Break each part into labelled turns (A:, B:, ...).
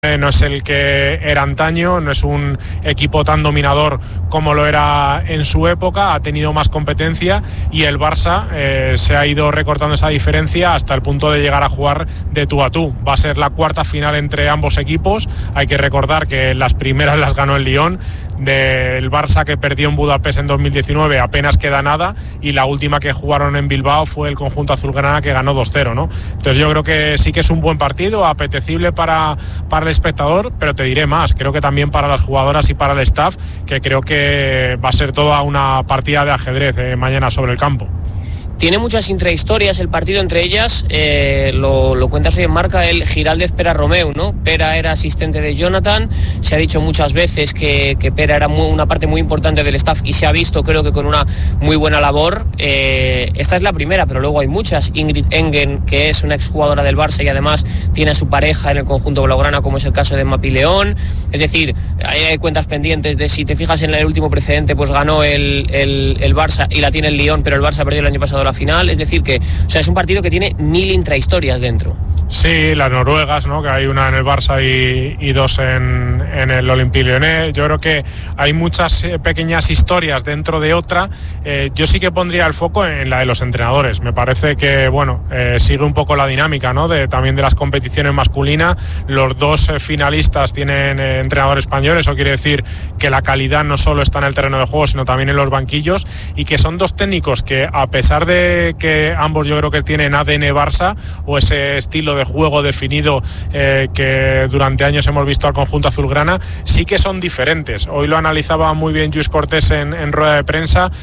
A: No es el que era antaño, no es un equipo tan dominador como lo era en su época, ha tenido más competencia y el Barça se ha ido recortando esa diferencia hasta el punto de llegar a jugar de tú a tú. Va a ser la cuarta final entre ambos equipos, hay que recordar que las primeras las ganó el Lyon, del Barça que perdió en Budapest en 2019 apenas queda nada y la última que jugaron en Bilbao fue el conjunto azulgrana que ganó 2-0, ¿no? Entonces yo creo que sí que es un buen partido, apetecible para el espectador, pero te diré más, creo que también para las jugadoras y para el staff, que creo que va a ser toda una partida de ajedrez mañana sobre el campo.
B: Tiene muchas intrahistorias el partido, entre ellas, lo cuentas hoy en Marca, el Giraldez Pera Romeu, ¿no? Pera era asistente de Jonathan, se ha dicho muchas veces que Pera era una parte muy importante del staff y se ha visto, creo que con una muy buena labor. Esta es la primera, pero luego hay muchas. Ingrid Engen, que es una exjugadora del Barça y además tiene a su pareja en el conjunto blaugrana, como es el caso de Mapi León. Es decir, hay cuentas pendientes de, si te fijas en el último precedente, pues ganó el Barça y la tiene el Lyon, pero el Barça perdió el año pasado la final, es decir que, o sea, es un partido que tiene 1000 intrahistorias dentro.
A: Sí, las noruegas, ¿no? Que hay una en el Barça y dos en el Olympique Lyonnais. Yo creo que hay muchas pequeñas historias dentro de otra. Yo sí que pondría el foco en la de los entrenadores. Me parece que, bueno, sigue un poco la dinámica, ¿no? También de las competiciones masculinas. Los dos finalistas tienen entrenador español. Eso quiere decir que la calidad no solo está en el terreno de juego, sino también en los banquillos, y que son dos técnicos que, a pesar de que ambos yo creo que tienen ADN Barça o ese estilo de juego definido que durante años hemos visto al conjunto azulgrana, sí que son diferentes. Hoy lo analizaba muy bien Lluís Cortés en rueda de prensa,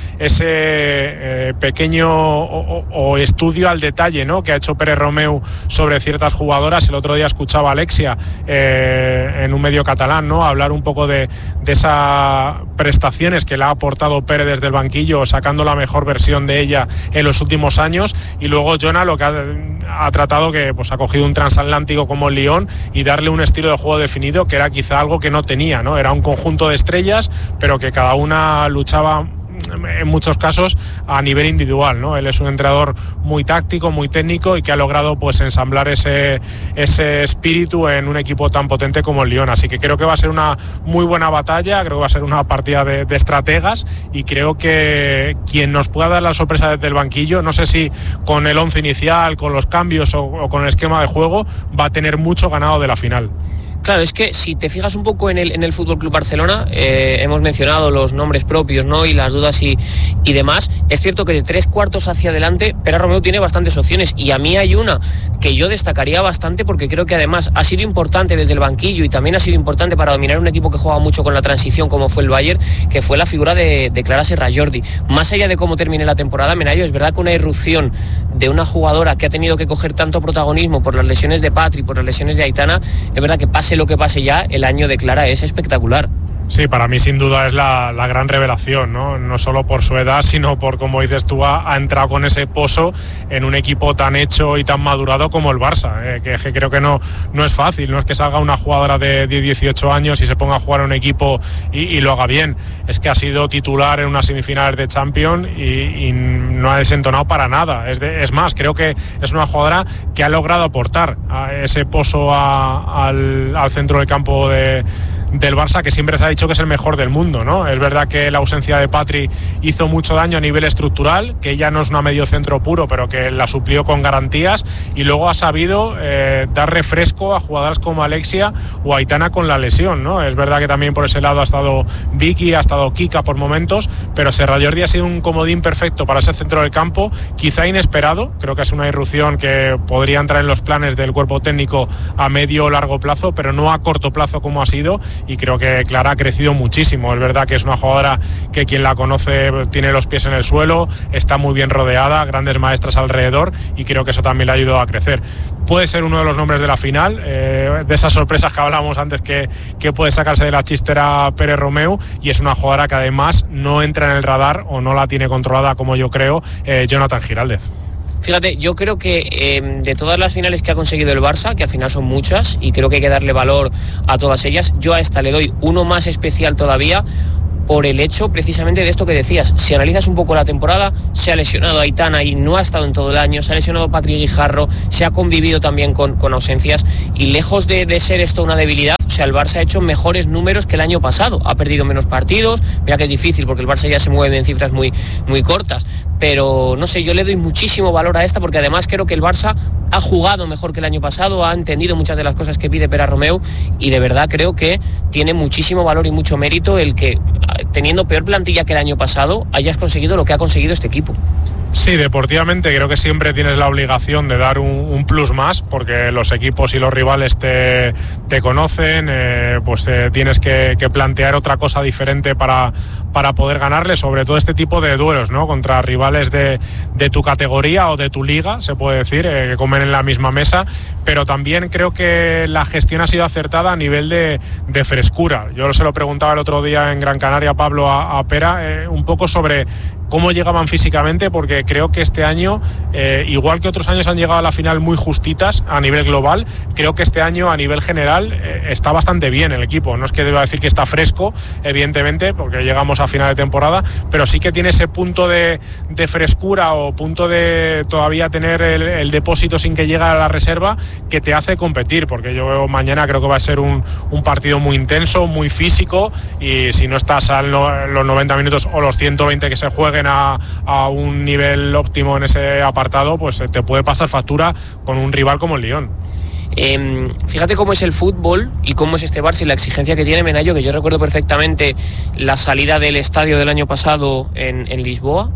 A: ese pequeño o estudio al detalle, ¿no?, que ha hecho Pere Romeu sobre ciertas jugadoras. El otro día escuchaba a Alexia en un medio catalán, ¿no?, hablar un poco de esas prestaciones que le ha aportado Pere desde el banquillo, sacando la mejor versión de ella en los últimos años. Y luego Jonah lo que ha tratado, que pues ha cogido un transatlántico como el Lyon y darle un estilo de juego definido, que era quizá algo que no tenía, ¿no? Era un conjunto de estrellas, pero que cada una luchaba en muchos casos a nivel individual, ¿no? Él es un entrenador muy táctico, muy técnico, y que ha logrado pues ensamblar ese espíritu en un equipo tan potente como el Lyon. Así que creo que va a ser una muy buena batalla, creo que va a ser una partida de estrategas, y creo que quien nos pueda dar la sorpresa desde el banquillo, no sé si con el 11 inicial, con los cambios o con el esquema de juego, va a tener mucho ganado de la final.
B: Claro, es que si te fijas un poco en el Fútbol Club Barcelona, hemos mencionado los nombres propios, ¿no?, y las dudas y demás. Es cierto que de 3/4 hacia adelante Pere Romeu tiene bastantes opciones, y a mí hay una que yo destacaría bastante, porque creo que además ha sido importante desde el banquillo y también ha sido importante para dominar un equipo que juega mucho con la transición, como fue el Bayern, que fue la figura de Clara Serra-Jordi. Más allá de cómo termine la temporada, Menayo, es verdad que una irrupción de una jugadora que ha tenido que coger tanto protagonismo por las lesiones de Patri, por las lesiones de Aitana, es verdad que pase lo que pase ya, el año de Clara es espectacular.
A: Sí, para mí sin duda es la gran revelación, ¿no? No solo por su edad, sino por, como dices tú, ha entrado con ese pozo en un equipo tan hecho y tan madurado como el Barça, que creo que no es fácil. No es que salga una jugadora de 18 años y se ponga a jugar en un equipo y lo haga bien. Es que ha sido titular en unas semifinales de Champions y no ha desentonado para nada. Es más, creo que es una jugadora que ha logrado aportar a ese pozo al centro del campo del Barça, que siempre se ha dicho que es el mejor del mundo, ¿no? Es verdad que la ausencia de Patri hizo mucho daño a nivel estructural, que ella no es una mediocentro puro, pero que la suplió con garantías, y luego ha sabido dar refresco a jugadoras como Alexia o Aitana con la lesión, ¿no? Es verdad que también por ese lado ha estado Vicky, ha estado Kika por momentos, pero Serra-Jordi ha sido un comodín perfecto para ese centro del campo, quizá inesperado. Creo que es una irrupción que podría entrar en los planes del cuerpo técnico a medio o largo plazo, pero no a corto plazo como ha sido. Y creo que Clara ha crecido muchísimo. Es verdad que es una jugadora que quien la conoce tiene los pies en el suelo, está muy bien rodeada, grandes maestras alrededor, y creo que eso también le ha ayudado a crecer. Puede ser uno de los nombres de la final, de esas sorpresas que hablábamos antes que puede sacarse de la chistera Pere Romeu, y es una jugadora que además no entra en el radar o no la tiene controlada, como yo creo, Jonathan Giraldez.
B: Fíjate, yo creo que de todas las finales que ha conseguido el Barça, que al final son muchas y creo que hay que darle valor a todas ellas, yo a esta le doy uno más especial todavía, por el hecho precisamente de esto que decías. Si analizas un poco la temporada, se ha lesionado Aitana y no ha estado en todo el año, se ha lesionado Patrick Guijarro, se ha convivido también con ausencias, y lejos de ser esto una debilidad, o sea, el Barça ha hecho mejores números que el año pasado, ha perdido menos partidos, mira que es difícil porque el Barça ya se mueve en cifras muy, muy cortas, pero no sé, yo le doy muchísimo valor a esta, porque además creo que el Barça ha jugado mejor que el año pasado, ha entendido muchas de las cosas que pide Pere Romeu, y de verdad creo que tiene muchísimo valor y mucho mérito el que, teniendo peor plantilla que el año pasado, hayas conseguido lo que ha conseguido este equipo.
A: Sí, deportivamente creo que siempre tienes la obligación de dar un plus más, porque los equipos y los rivales te conocen, tienes que plantear otra cosa diferente para poder ganarles, sobre todo este tipo de duelos, ¿no? Contra rivales de tu categoría o de tu liga, se puede decir, que comen en la misma mesa, pero también creo que la gestión ha sido acertada a nivel de frescura. Yo se lo preguntaba el otro día en Gran Canaria, Pablo, a Pera, un poco sobre cómo llegaban físicamente, porque creo que este año, igual que otros años han llegado a la final muy justitas a nivel global, creo que este año a nivel general está bastante bien el equipo. No es que deba decir que está fresco, evidentemente, porque llegamos a final de temporada, pero sí que tiene ese punto de frescura o punto de todavía tener el depósito sin que llegue a la reserva, que te hace competir, porque yo veo mañana, creo que va a ser un partido muy intenso, muy físico, y si no estás a los 90 minutos o los 120 que se jueguen a un nivel óptimo en ese apartado, pues te puede pasar factura con un rival como el Lyon.
B: Fíjate cómo es el fútbol y cómo es este Barça y la exigencia que tiene Menayo, que yo recuerdo perfectamente la salida del estadio del año pasado en Lisboa,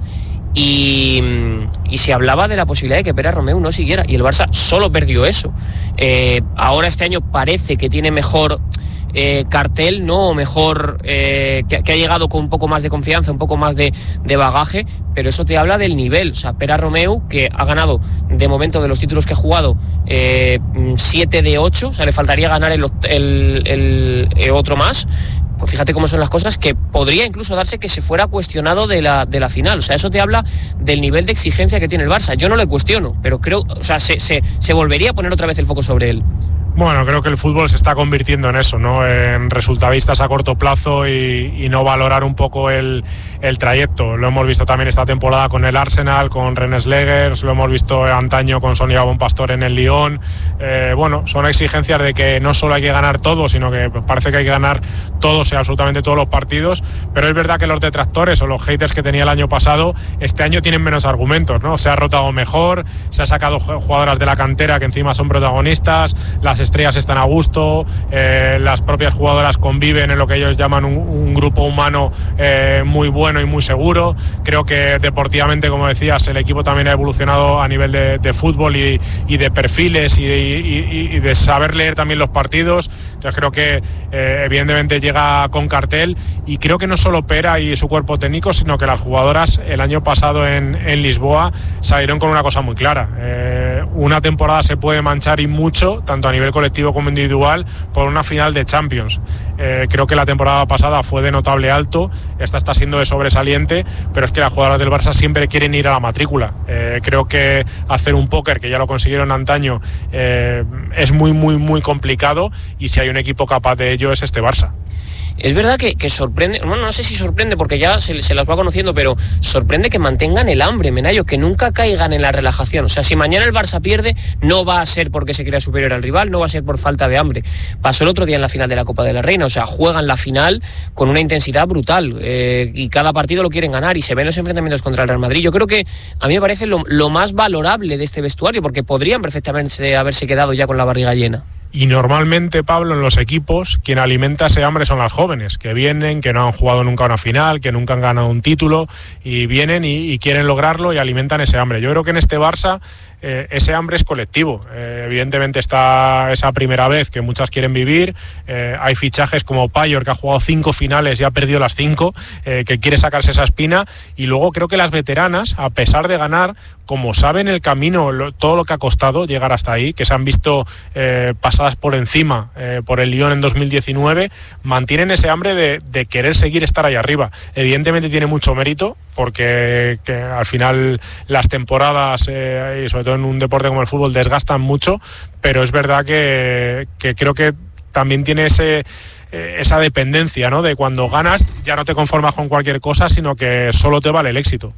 B: y se hablaba de la posibilidad de que Pere Romeu no siguiera, y el Barça solo perdió eso. Ahora este año parece que tiene mejor cartel, ¿no? Mejor, que ha llegado con un poco más de confianza, un poco más de bagaje, pero eso te habla del nivel. O sea, Pere Romeu, que ha ganado de momento de los títulos que ha jugado 7 de 8, o sea, le faltaría ganar el otro más. Pues fíjate cómo son las cosas, que podría incluso darse que se fuera cuestionado de la final. O sea, eso te habla del nivel de exigencia que tiene el Barça. Yo no le cuestiono, pero creo, o sea, se volvería a poner otra vez el foco sobre él.
A: Bueno, creo que el fútbol se está convirtiendo en eso, ¿no? En resultadistas a corto plazo y no valorar un poco el trayecto. Lo hemos visto también esta temporada con el Arsenal, con Rennes Legers, lo hemos visto antaño con Sonia Bonpastor en el Lyon. Son exigencias de que no solo hay que ganar todo, sino que parece que hay que ganar todos y absolutamente todos los partidos, pero es verdad que los detractores o los haters que tenía el año pasado, este año tienen menos argumentos, ¿no? Se ha rotado mejor, se ha sacado jugadoras de la cantera que encima son protagonistas, las estrellas están a gusto, las propias jugadoras conviven en lo que ellos llaman un grupo humano muy bueno y muy seguro. Creo que deportivamente, como decías, el equipo también ha evolucionado a nivel de fútbol y de perfiles y de saber leer también los partidos. Entonces creo que evidentemente llega con cartel, y creo que no solo Pera y su cuerpo técnico, sino que las jugadoras el año pasado en Lisboa salieron con una cosa muy clara. Una temporada se puede manchar, y mucho, tanto a nivel colectivo como individual, por una final de Champions. Creo que la temporada pasada fue de notable alto, esta está siendo de sobresaliente, pero es que las jugadoras del Barça siempre quieren ir a la matrícula. Creo que hacer un póker, que ya lo consiguieron antaño, es muy, muy, muy complicado, y si hay un equipo capaz de ello es este Barça.
B: Es verdad que sorprende, bueno, no sé si sorprende porque ya se las va conociendo, pero sorprende que mantengan el hambre, Menayo, que nunca caigan en la relajación. O sea, si mañana el Barça pierde, no va a ser porque se crea superior al rival, no va a ser por falta de hambre. Pasó el otro día en la final de la Copa de la Reina, o sea, juegan la final con una intensidad brutal, y cada partido lo quieren ganar, y se ven los enfrentamientos contra el Real Madrid. Yo creo que a mí me parece lo más valorable de este vestuario, porque podrían perfectamente haberse quedado ya con la barriga llena.
A: Y normalmente, Pablo, en los equipos, quien alimenta ese hambre son las jóvenes, que vienen, que no han jugado nunca una final, que nunca han ganado un título, y vienen y quieren lograrlo y alimentan ese hambre. Yo creo que en este Barça ese hambre es colectivo. Evidentemente está esa primera vez que muchas quieren vivir. Hay fichajes como Payor, que ha jugado 5 finales y ha perdido las 5, que quiere sacarse esa espina. Y luego creo que las veteranas, a pesar de ganar, como saben el camino, todo lo que ha costado llegar hasta ahí, que se han visto pasadas por encima por el Lyon en 2019, mantienen ese hambre de querer seguir estar ahí arriba. Evidentemente tiene mucho mérito, porque al final las temporadas, y sobre todo en un deporte como el fútbol, desgastan mucho, pero es verdad que creo que también tiene esa dependencia, ¿no? De cuando ganas ya no te conformas con cualquier cosa, sino que solo te vale el éxito.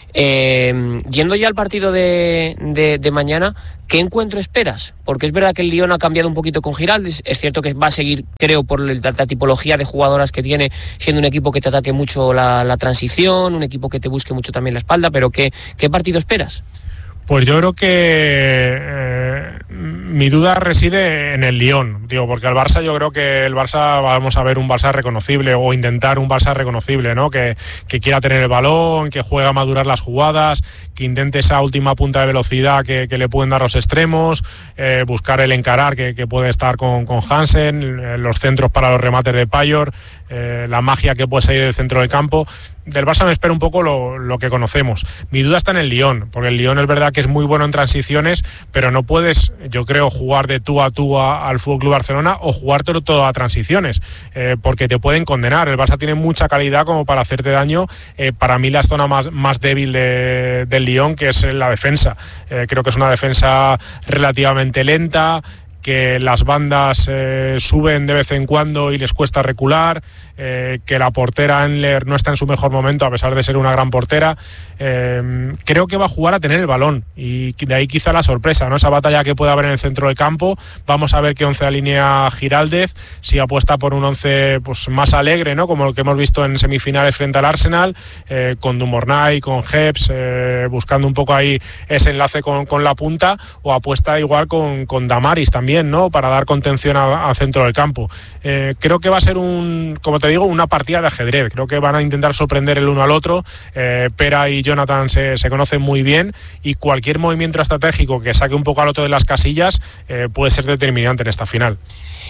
B: Yendo ya al partido de mañana, ¿qué encuentro esperas? Porque es verdad que el Lyon ha cambiado un poquito con Giraldez, es cierto que va a seguir, creo, por la tipología de jugadoras que tiene, siendo un equipo que te ataque mucho la transición, un equipo que te busque mucho también la espalda, pero ¿qué partido esperas?
A: Pues yo creo que mi duda reside en el Lyon, porque el Barça, yo creo que el Barça vamos a ver un Barça reconocible, o intentar un Barça reconocible, ¿no? Que quiera tener el balón, que juegue a madurar las jugadas, que intente esa última punta de velocidad que le pueden dar los extremos, buscar el encarar que puede estar con Hansen, los centros para los remates de Payor, la magia que puede salir del centro del campo. Del Barça me espera un poco lo que conocemos. Mi duda está en el Lyon, porque el Lyon es verdad que es muy bueno en transiciones, pero no puedes, yo creo, jugar de tú a tú al FC Barcelona o jugártelo todo a transiciones, porque te pueden condenar. El Barça tiene mucha calidad como para hacerte daño. Para mí la zona más débil del Lyon, que es la defensa. Creo que es una defensa relativamente lenta, que las bandas suben de vez en cuando y les cuesta recular, que la portera Enler no está en su mejor momento a pesar de ser una gran portera. Creo que va a jugar a tener el balón y de ahí quizá la sorpresa, ¿no? Esa batalla que puede haber en el centro del campo. Vamos a ver qué 11 alinea Giraldez, si apuesta por un 11 pues más alegre, ¿no? Como el que hemos visto en semifinales frente al Arsenal, con Dumornay, con Heps, buscando un poco ahí ese enlace con la punta, o apuesta igual con Damaris también, ¿no? Para dar contención al centro del campo. Creo que va a ser como te digo, una partida de ajedrez. Creo que van a intentar sorprender el uno al otro. Pera y Jonathan se conocen muy bien, y cualquier movimiento estratégico que saque un poco al otro de las casillas puede ser determinante en esta final.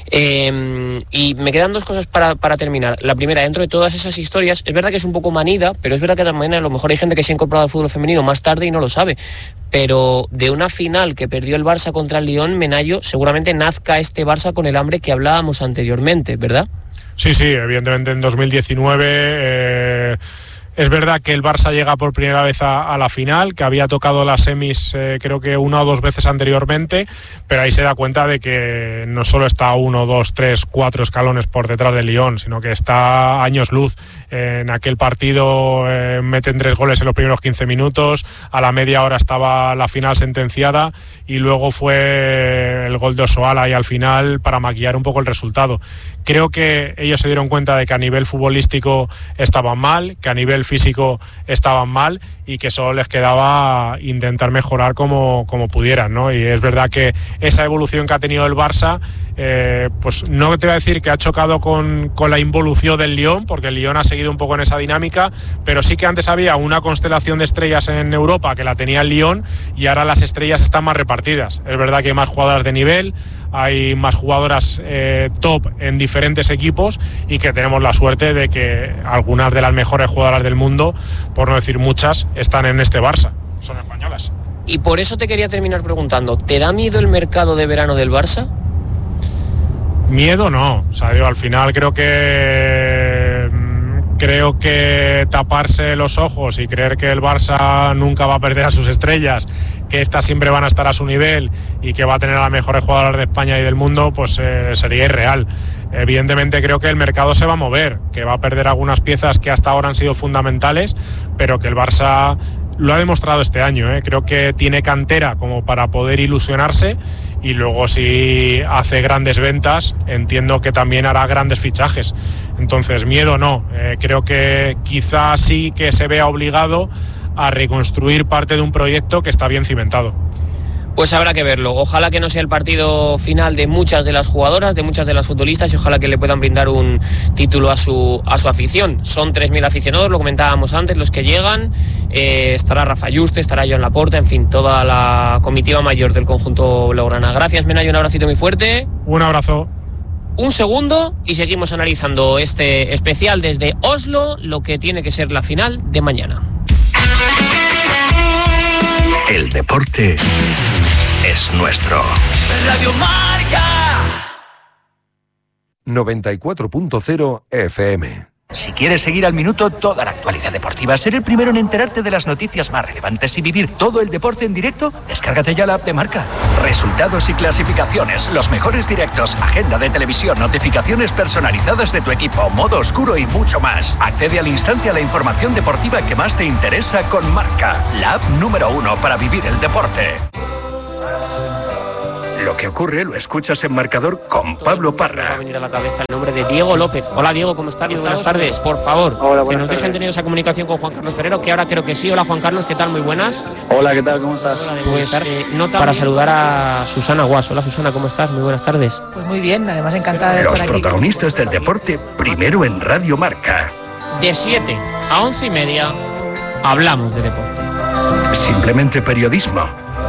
B: Y me quedan dos cosas para terminar. La primera, dentro de todas esas historias, es verdad que es un poco manida, pero es verdad que también a lo mejor hay gente que se ha incorporado al fútbol femenino más tarde y no lo sabe. Pero de una final que perdió el Barça contra el Lyon, Menayo, seguramente nazca este Barça con el hambre que hablábamos anteriormente, ¿verdad? Sí,
A: evidentemente en 2019 es verdad que el Barça llega por primera vez a la final, que había tocado las semis creo que 1 o 2 veces anteriormente, pero ahí se da cuenta de que no solo está 1, 2, 3, 4 escalones por detrás del Lyon, sino que está años luz. En aquel partido meten 3 goles en los primeros 15 minutos, a la media hora estaba la final sentenciada y luego fue el gol de Osoala ahí al final para maquillar un poco el resultado. Creo que ellos se dieron cuenta de que a nivel futbolístico estaban mal, que a nivel físico estaban mal y que solo les quedaba intentar mejorar como pudieran, ¿no? Y es verdad que esa evolución que ha tenido el Barça, pues no te voy a decir que ha chocado con la involución del Lyon, porque el Lyon ha seguido un poco en esa dinámica, pero sí que antes había una constelación de estrellas en Europa que la tenía el Lyon y ahora las estrellas están más repartidas. Es verdad que hay más jugadoras de nivel, hay más jugadoras top en diferentes equipos, y que tenemos la suerte de que algunas de las mejores jugadoras del mundo, por no decir muchas, están en este Barça, son españolas.
B: Y por eso te quería terminar preguntando, ¿te da miedo el mercado de verano del Barça?
A: Miedo no, o sea, al final creo que taparse los ojos y creer que el Barça nunca va a perder a sus estrellas, que estas siempre van a estar a su nivel y que va a tener a las mejores jugadoras de España y del mundo, pues sería irreal. Evidentemente creo que el mercado se va a mover, que va a perder algunas piezas que hasta ahora han sido fundamentales, pero que el Barça lo ha demostrado este año, ¿eh? Creo que tiene cantera como para poder ilusionarse, y luego si hace grandes ventas entiendo que también hará grandes fichajes. Entonces miedo no, creo que quizás sí que se vea obligado a reconstruir parte de un proyecto que está bien cimentado.
B: Pues habrá que verlo. Ojalá que no sea el partido final de muchas de las jugadoras, de muchas de las futbolistas, y ojalá que le puedan brindar un título a su afición. Son 3.000 aficionados, lo comentábamos antes, los que llegan. Estará Rafa Juste, estará Joan Laporta, en fin, toda la comitiva mayor del conjunto blaugrana. Gracias, Menayo, un abracito muy fuerte.
A: Un abrazo.
B: Un segundo y seguimos analizando este especial desde Oslo, lo que tiene que ser la final de mañana.
C: El deporte es nuestro.
D: Radio Marca
C: 94.0 FM.
D: Si quieres seguir al minuto toda la actualidad deportiva, ser el primero en enterarte de las noticias más relevantes y vivir todo el deporte en directo, descárgate ya la app de Marca. Resultados y clasificaciones, los mejores directos, agenda de televisión, notificaciones personalizadas de tu equipo, modo oscuro y mucho más. Accede al instante a la información deportiva que más te interesa con Marca, la app número 1 para vivir el deporte. Lo que ocurre lo escuchas en Marcador con Pablo Parra.
B: Me va a venir a la cabeza el nombre de Diego López. Hola Diego, ¿cómo estás? Buenas tardes. Por favor,
E: hola,
B: que nos dejen tener esa comunicación con Juan Carlos Ferrero, que ahora creo que sí. Hola Juan Carlos, ¿qué tal? Muy buenas.
E: Hola, ¿qué tal? ¿Cómo estás?
B: Pues nota para saludar a Susana Guas. Hola Susana, ¿cómo estás? Muy buenas tardes.
F: Pues muy bien, además encantada de
D: Los
F: estar aquí.
D: Los protagonistas del deporte, primero en Radio Marca.
B: De 7 a 11:30 hablamos de deporte.
D: Simplemente periodismo.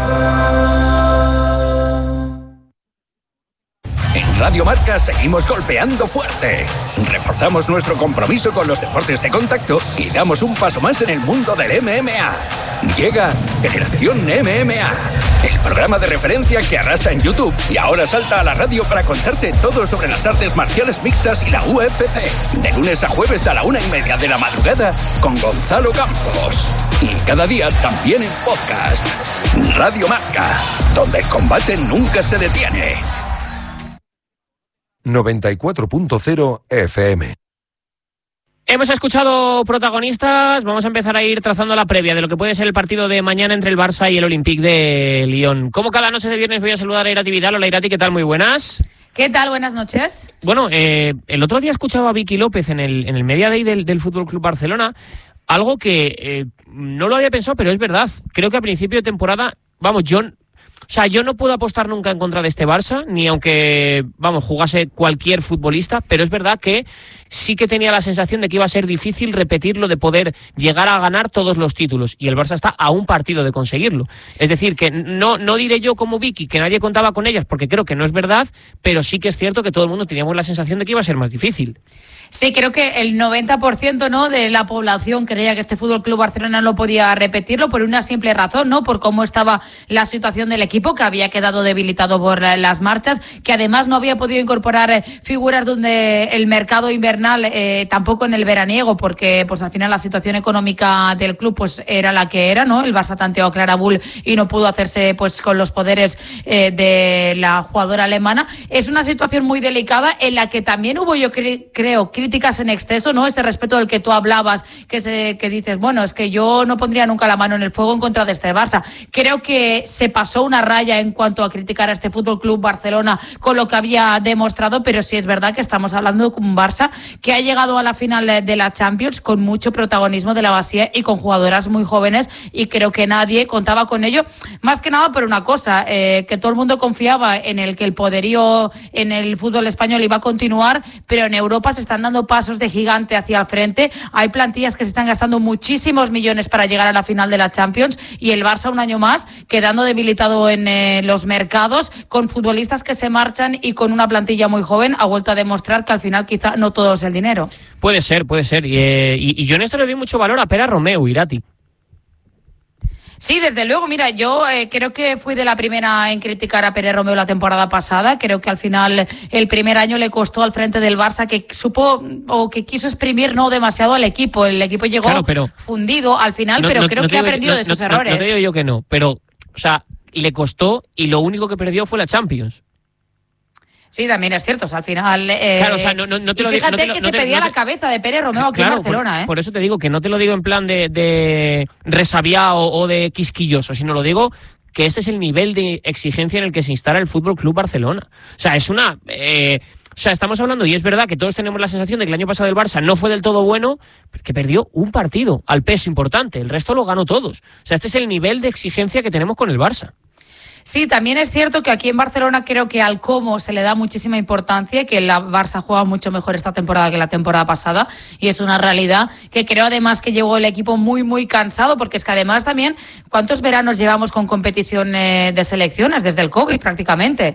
D: En Radio Marca seguimos golpeando fuerte. Reforzamos nuestro compromiso con los deportes de contacto y damos un paso más en el mundo del MMA. Llega Generación MMA, el programa de referencia que arrasa en YouTube y ahora salta a la radio para contarte todo sobre las artes marciales mixtas y la UFC. De lunes a jueves a la 1:30 de la madrugada con Gonzalo Campos. Y cada día también en podcast. Radio Marca, donde el combate nunca se detiene.
C: 94.0 FM.
B: Hemos escuchado protagonistas, vamos a empezar a ir trazando la previa de lo que puede ser el partido de mañana entre el Barça y el Olympique de Lyon. Como cada noche de viernes voy a saludar a Irati Vidal. Hola Irati, ¿qué tal? Muy buenas.
F: ¿Qué tal? Buenas noches.
B: Bueno, el otro día escuchaba a Vicky López en el Media Day del Fútbol Club Barcelona, algo que no lo había pensado, pero es verdad. Creo que a principio de temporada, yo no puedo apostar nunca en contra de este Barça, ni aunque, jugase cualquier futbolista, pero es verdad que sí que tenía la sensación de que iba a ser difícil repetirlo, de poder llegar a ganar todos los títulos, y el Barça está a un partido de conseguirlo. Es decir, que no diré yo como Vicky que nadie contaba con ellas, porque creo que no es verdad, pero sí que es cierto que todo el mundo teníamos la sensación de que iba a ser más difícil.
F: Sí, creo que el 90%, ¿no?, de la población creía que este Fútbol Club Barcelona no podía repetirlo por una simple razón, ¿no?, por cómo estaba la situación del equipo, que había quedado debilitado por las marchas, que además no había podido incorporar figuras donde el mercado invernal, tampoco en el veraniego, porque pues al final la situación económica del club pues era la que era, ¿no? El Barça tanteó a Clara Bull y no pudo hacerse pues con los poderes de la jugadora alemana. Es una situación muy delicada en la que también hubo, yo creo, críticas en exceso, ¿no? Ese respeto del que tú hablabas, que dices, bueno, es que yo no pondría nunca la mano en el fuego en contra de este Barça. Creo que se pasó una raya en cuanto a criticar a este Fútbol Club Barcelona con lo que había demostrado, pero sí es verdad que estamos hablando de un Barça que ha llegado a la final de la Champions con mucho protagonismo de la Masía y con jugadoras muy jóvenes, y creo que nadie contaba con ello, más que nada por una cosa, que todo el mundo confiaba en el que el poderío en el fútbol español iba a continuar, pero en Europa se están dando pasos de gigante hacia el frente. Hay plantillas que se están gastando muchísimos millones para llegar a la final de la Champions, y el Barça un año más quedando debilitado en los mercados, con futbolistas que se marchan y con una plantilla muy joven, ha vuelto a demostrar que al final quizá no todo es el dinero.
B: Puede ser. Y yo en esto le doy mucho valor a Pere Romeu, Irati.
F: Sí, desde luego. Mira, yo creo que fui de la primera en criticar a Pere Romeu la temporada pasada. Creo que al final el primer año le costó al frente del Barça, que supo o que quiso exprimir no demasiado al equipo. El equipo llegó fundido al final, pero creo que ha aprendido de sus errores.
B: No te digo yo que no, pero, le costó y lo único que perdió fue la Champions.
F: Sí, también es cierto. O sea, al final.
B: No te lo digo.
F: Fíjate que se pedía la cabeza de Pere Romeu aquí en Barcelona.
B: Por eso te digo que no te lo digo en plan de resabiado o de quisquilloso, sino lo digo que ese es el nivel de exigencia en el que se instala el Fútbol Club Barcelona. O sea, es una. Estamos hablando, y es verdad que todos tenemos la sensación de que el año pasado el Barça no fue del todo bueno, que perdió un partido al peso importante. El resto lo ganó todos. O sea, este es el nivel de exigencia que tenemos con el Barça.
F: Sí, también es cierto que aquí en Barcelona creo que al cómo se le da muchísima importancia, que el Barça juega mucho mejor esta temporada que la temporada pasada, y es una realidad que creo además que llegó el equipo muy, muy cansado, porque es que además también, ¿cuántos veranos llevamos con competición de selecciones? Desde el COVID prácticamente.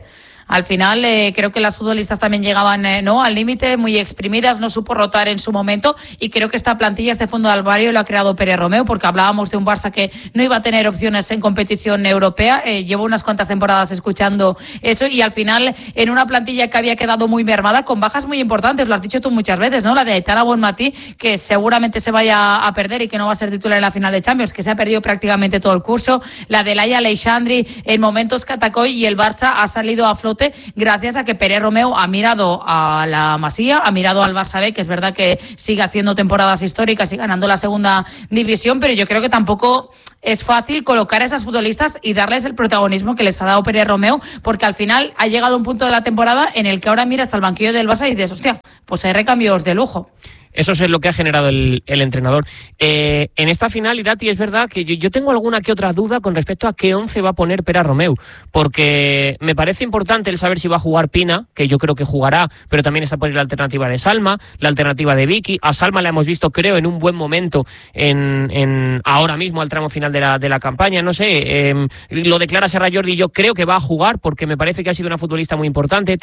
F: Al final creo que las futbolistas también llegaban al límite, muy exprimidas, no supo rotar en su momento, y creo que esta plantilla, este fondo de armario lo ha creado Pere Romeu, porque hablábamos de un Barça que no iba a tener opciones en competición europea. Llevo unas cuantas temporadas escuchando eso, y al final en una plantilla que había quedado muy mermada, con bajas muy importantes, lo has dicho tú muchas veces, ¿no? La de Aitana Bonmatí, que seguramente se vaya a perder y que no va a ser titular en la final de Champions, que se ha perdido prácticamente todo el curso, la de Laia Aleixandri en momentos que atacó, y el Barça ha salido a flote gracias a que Pere Romeu ha mirado a la Masía, ha mirado al Barça B, que es verdad que sigue haciendo temporadas históricas y ganando la segunda división, pero yo creo que tampoco es fácil colocar a esas futbolistas y darles el protagonismo que les ha dado Pere Romeu, porque al final ha llegado un punto de la temporada en el que ahora miras al banquillo del Barça y dices, hostia, pues hay recambios de lujo.
B: Eso es lo que ha generado el entrenador. En esta final, Irati, es verdad que yo tengo alguna que otra duda con respecto a qué 11 va a poner Pere Romeu, porque me parece importante el saber si va a jugar Pina, que yo creo que jugará, pero también está por ahí la alternativa de Salma, la alternativa de Vicky. A Salma la hemos visto, creo, en un buen momento en ahora mismo al tramo final de la campaña. No sé, lo declara Serra Jordi, yo creo que va a jugar porque me parece que ha sido una futbolista muy importante.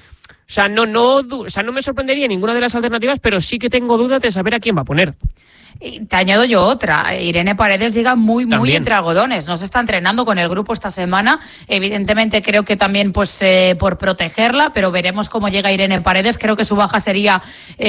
B: No me sorprendería ninguna de las alternativas, pero sí que tengo dudas de saber a quién va a poner.
F: Y te añado yo otra. Irene Paredes llega muy entre algodones. No se está entrenando con el grupo esta semana. Evidentemente creo que también por protegerla, pero veremos cómo llega Irene Paredes. Creo que su baja sería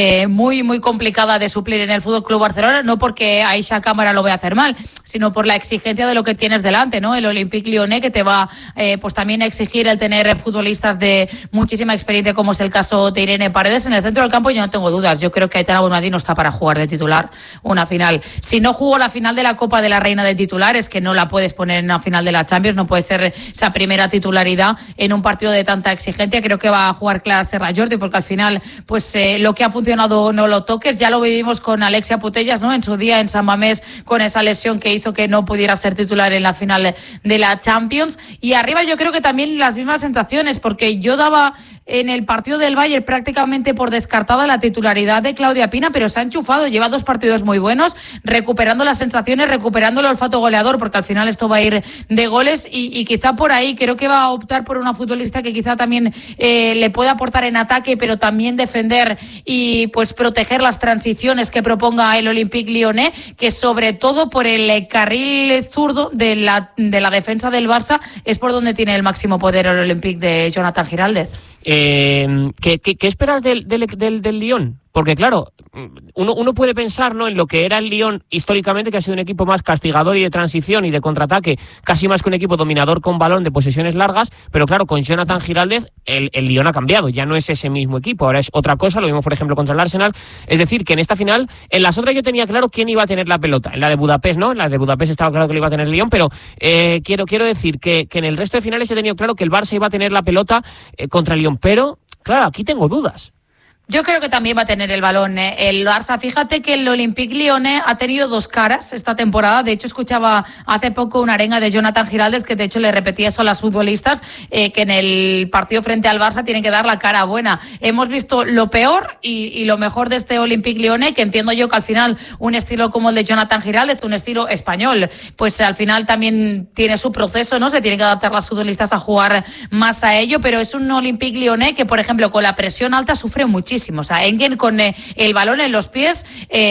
F: muy complicada de suplir en el FC Barcelona, no porque Aisha Cámara lo vaya a hacer mal, sino por la exigencia de lo que tienes delante, ¿no? El Olympique Lyonnais, que te va pues también a exigir el tener futbolistas de muchísima experiencia, como es el caso de Irene Paredes. En el centro del campo yo no tengo dudas. Yo creo que Aitana Bonmatí no está para jugar de titular una final. Si no jugó la final de la Copa de la Reina de titular, es que no la puedes poner en una final de la Champions, no puede ser esa primera titularidad en un partido de tanta exigencia. Creo que va a jugar Clara Serra Jordi, porque al final pues lo que ha funcionado no lo toques. Ya lo vivimos con Alexia Putellas, ¿no? En su día en San Mamés, con esa lesión que hizo que no pudiera ser titular en la final de la Champions. Y arriba yo creo que también las mismas sensaciones, porque yo daba en el partido del Bayern prácticamente por descartada la titularidad de Claudia Pina, pero se ha enchufado, lleva 2 partidos muy buenos, recuperando las sensaciones, recuperando el olfato goleador, porque al final esto va a ir de goles, y quizá por ahí creo que va a optar por una futbolista que quizá también le pueda aportar en ataque, pero también defender y pues proteger las transiciones que proponga el Olympique Lyonnais, que sobre todo por el carril zurdo de la defensa del Barça es por donde tiene el máximo poder el Olympique de Jonathan Giraldez.
B: ¿Qué esperas del Lyon? Porque claro, uno puede pensar, ¿no?, en lo que era el Lyon históricamente, que ha sido un equipo más castigador y de transición y de contraataque, casi más que un equipo dominador con balón de posesiones largas, pero claro, con Jonathan Giraldez el Lyon ha cambiado, ya no es ese mismo equipo, ahora es otra cosa, lo vimos por ejemplo contra el Arsenal. Es decir, que en esta final, en las otras yo tenía claro quién iba a tener la pelota, en la de Budapest, ¿no? En la de Budapest estaba claro que lo iba a tener el Lyon, pero quiero decir que en el resto de finales he tenido claro que el Barça iba a tener la pelota contra el Lyon, pero claro, aquí tengo dudas.
F: Yo creo que también va a tener el balón el Barça. Fíjate que el Olympique Lyonnais ha tenido 2 caras esta temporada. De hecho, escuchaba hace poco una arenga de Jonathan Giraldez, que de hecho le repetía eso a las futbolistas, que en el partido frente al Barça tienen que dar la cara buena. Hemos visto lo peor y lo mejor de este Olympique Lyonnais, que entiendo yo que al final un estilo como el de Jonathan Giraldez, un estilo español, pues al final también tiene su proceso, ¿no? Se tienen que adaptar las futbolistas a jugar más a ello, pero es un Olympique Lyonnais que, por ejemplo, con la presión alta sufre muchísimo. O sea, Engen con el balón en los pies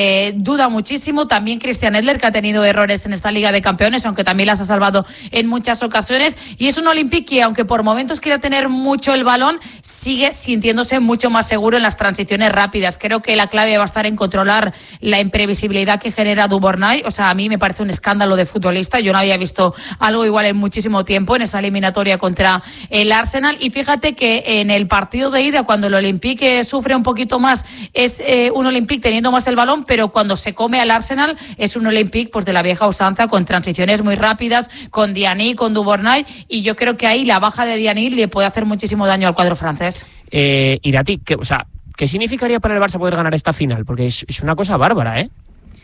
F: duda muchísimo. También Christian Edler, que ha tenido errores en esta Liga de Campeones, aunque también las ha salvado en muchas ocasiones. Y es un Olympique que, aunque por momentos quiera tener mucho el balón, sigue sintiéndose mucho más seguro en las transiciones rápidas. Creo que la clave va a estar en controlar la imprevisibilidad que genera Dubournay. O sea, a mí me parece un escándalo de futbolista. Yo no había visto algo igual en muchísimo tiempo en esa eliminatoria contra el Arsenal. Y fíjate que en el partido de ida, cuando el Olympique sufre un poquito más, es un Olympique teniendo más el balón, pero cuando se come al Arsenal es un Olympique pues de la vieja usanza, con transiciones muy rápidas, con Diani, con Dubournay, y yo creo que ahí la baja de Diani le puede hacer muchísimo daño al cuadro francés.
B: Irati, ¿qué significaría para el Barça poder ganar esta final? Porque es una cosa bárbara, ¿eh?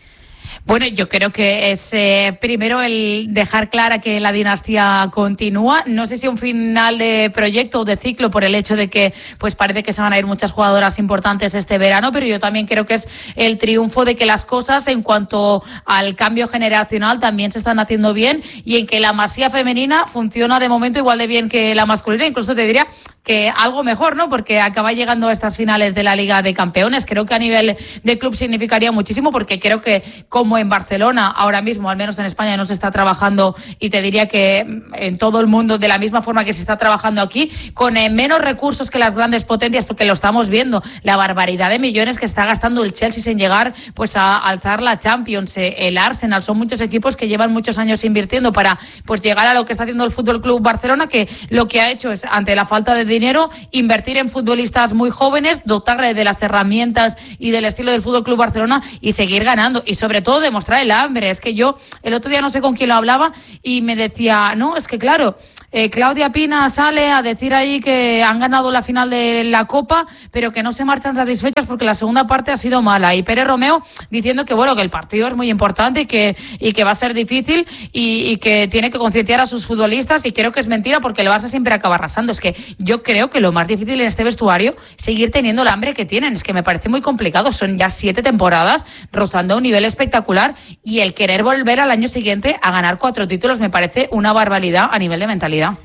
F: Bueno, yo creo que es primero el dejar clara que la dinastía continúa. No sé si un final de proyecto o de ciclo, por el hecho de que pues parece que se van a ir muchas jugadoras importantes este verano, pero yo también creo que es el triunfo de que las cosas en cuanto al cambio generacional también se están haciendo bien, y en que la Masía femenina funciona de momento igual de bien que la masculina. Incluso te diría que algo mejor, ¿no? Porque acaba llegando a estas finales de la Liga de Campeones. Creo que a nivel de club significaría muchísimo, porque creo que como en Barcelona ahora mismo, al menos en España, no se está trabajando, y te diría que en todo el mundo de la misma forma que se está trabajando aquí, con menos recursos que las grandes potencias, porque lo estamos viendo, la barbaridad de millones que está gastando el Chelsea sin llegar pues a alzar la Champions, el Arsenal, son muchos equipos que llevan muchos años invirtiendo para pues llegar a lo que está haciendo el Fútbol Club Barcelona, que lo que ha hecho es, ante la falta de dinero, invertir en futbolistas muy jóvenes, dotarle de las herramientas y del estilo del Fútbol Club Barcelona y seguir ganando, y sobre todo demostrar el hambre. Es que yo el otro día no sé con quién lo hablaba y me decía, no, es que claro, Claudia Pina sale a decir ahí que han ganado la final de la Copa, pero que no se marchan satisfechas porque la segunda parte ha sido mala, y Pérez Romeu diciendo que bueno, que el partido es muy importante y que va a ser difícil y que tiene que concienciar a sus futbolistas, y creo que es mentira, porque el Barça siempre acaba arrasando. Es que yo creo que lo más difícil en este vestuario seguir teniendo el hambre que tienen. Es que me parece muy complicado, son ya 7 temporadas rozando un nivel espectacular, y el querer volver al año siguiente a ganar 4 títulos me parece una barbaridad a nivel de mentalidad.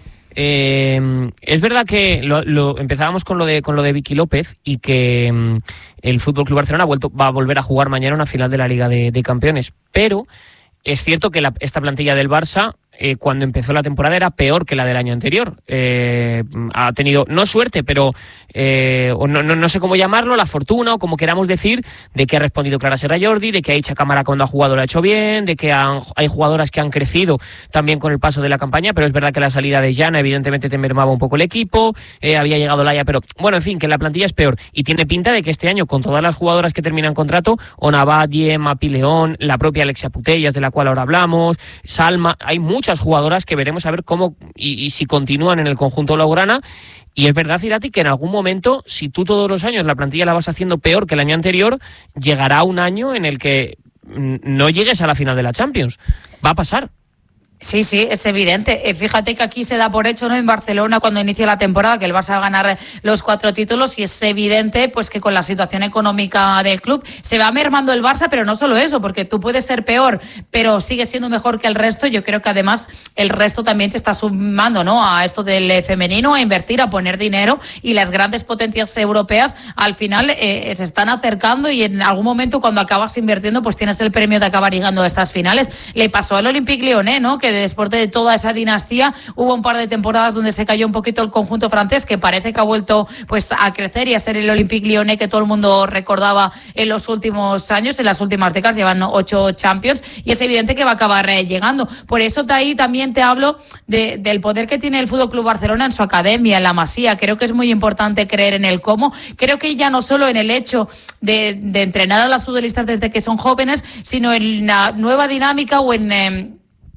B: Es verdad que empezábamos con lo de Vicky López, y que el Fútbol Club Barcelona va a volver a jugar mañana una final de la Liga de Campeones, pero es cierto que esta plantilla del Barça, cuando empezó la temporada, era peor que la del año anterior. Ha tenido, no suerte, pero no sé cómo llamarlo, la fortuna, o como queramos decir, de que ha respondido Clara Serra Jordi, de que Aicha Cámara, cuando ha jugado, lo ha hecho bien, de que hay jugadoras que han crecido también con el paso de la campaña, pero es verdad que la salida de Jana evidentemente te mermaba un poco el equipo, había llegado Laia, pero bueno, en fin, que la plantilla es peor, y tiene pinta de que este año, con todas las jugadoras que terminan contrato, Ona Valle, Mapi León, la propia Alexia Putellas, de la cual ahora hablamos, Salma, hay muchas jugadoras que veremos a ver cómo y si continúan en el conjunto blaugrana. Y es verdad, Irati, que en algún momento, si tú todos los años la plantilla la vas haciendo peor que el año anterior, llegará un año en el que no llegues a la final de la Champions. Va a pasar.
F: Sí, es evidente. Fíjate que aquí se da por hecho, ¿no?, en Barcelona, cuando inicia la temporada, que el Barça va a ganar los 4 títulos, y es evidente pues que con la situación económica del club se va mermando el Barça, pero no solo eso, porque tú puedes ser peor, pero sigues siendo mejor que el resto. Yo creo que además el resto también se está sumando, ¿no?, a esto del femenino, a invertir, a poner dinero, y las grandes potencias europeas al final se están acercando, y en algún momento, cuando acabas invirtiendo, pues tienes el premio de acabar llegando a estas finales. Le pasó al Olympique Lyonnais, ¿no?, que después de toda esa dinastía hubo un par de temporadas donde se cayó un poquito el conjunto francés, que parece que ha vuelto pues a crecer y a ser el Olympique Lyonnais que todo el mundo recordaba en los últimos años, en las últimas décadas. Llevan 8 Champions, y es evidente que va a acabar llegando. Por eso de ahí también te hablo del poder que tiene el Fútbol Club Barcelona en su academia, en la Masía. Creo que es muy importante creer en el cómo. Creo que ya no solo en el hecho de entrenar a las futbolistas desde que son jóvenes, sino en la nueva dinámica o en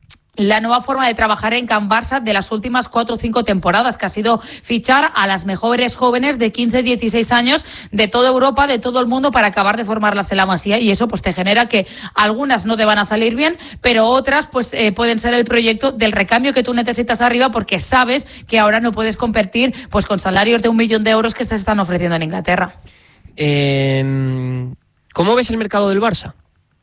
F: la nueva forma de trabajar en Can Barça de las últimas 4 o 5 temporadas, que ha sido fichar a las mejores jóvenes de 15, 16 años de toda Europa, de todo el mundo, para acabar de formarlas en la Masía, y eso pues te genera que algunas no te van a salir bien, pero otras pues pueden ser el proyecto del recambio que tú necesitas arriba, porque sabes que ahora no puedes competir pues con salarios de 1 millón de euros que te están ofreciendo en Inglaterra.
B: ¿Cómo ves el mercado del Barça?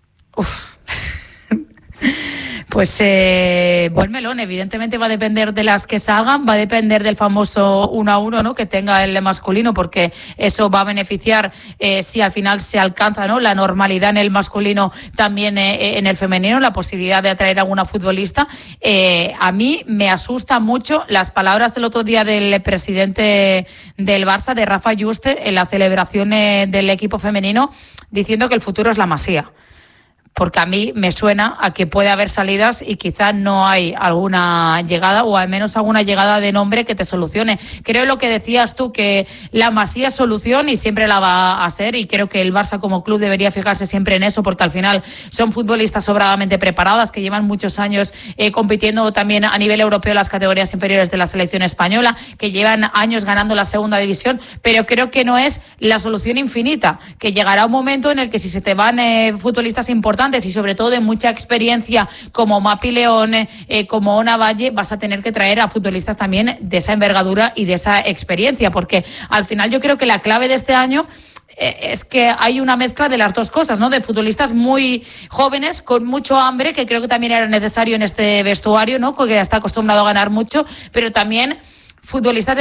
F: Pues buen melón. Evidentemente va a depender de las que salgan, va a depender del famoso 1-1, ¿no?, que tenga el masculino, porque eso va a beneficiar si al final se alcanza, ¿no?, la normalidad en el masculino, también en el femenino, la posibilidad de atraer a alguna futbolista. A mí me asusta mucho las palabras del otro día del presidente del Barça, de Rafa Juste, en la celebración del equipo femenino, diciendo que el futuro es la Masía. Porque a mí me suena a que puede haber salidas y quizás no hay alguna llegada, o al menos alguna llegada de nombre que te solucione. Creo lo que decías tú, que la Masía es solución y siempre la va a ser, y creo que el Barça como club debería fijarse siempre en eso, porque al final son futbolistas sobradamente preparadas, que llevan muchos años compitiendo también a nivel europeo en las categorías inferiores de la selección española, que llevan años ganando la segunda división, pero creo que no es la solución infinita, que llegará un momento en el que si se te van futbolistas importantes y sobre todo de mucha experiencia como Mapi León, como Ona Valle, vas a tener que traer a futbolistas también de esa envergadura y de esa experiencia, porque al final yo creo que la clave de este año es que hay una mezcla de las dos cosas, ¿no?, de futbolistas muy jóvenes con mucho hambre, que creo que también era necesario en este vestuario, ¿no?, que está acostumbrado a ganar mucho, pero también futbolistas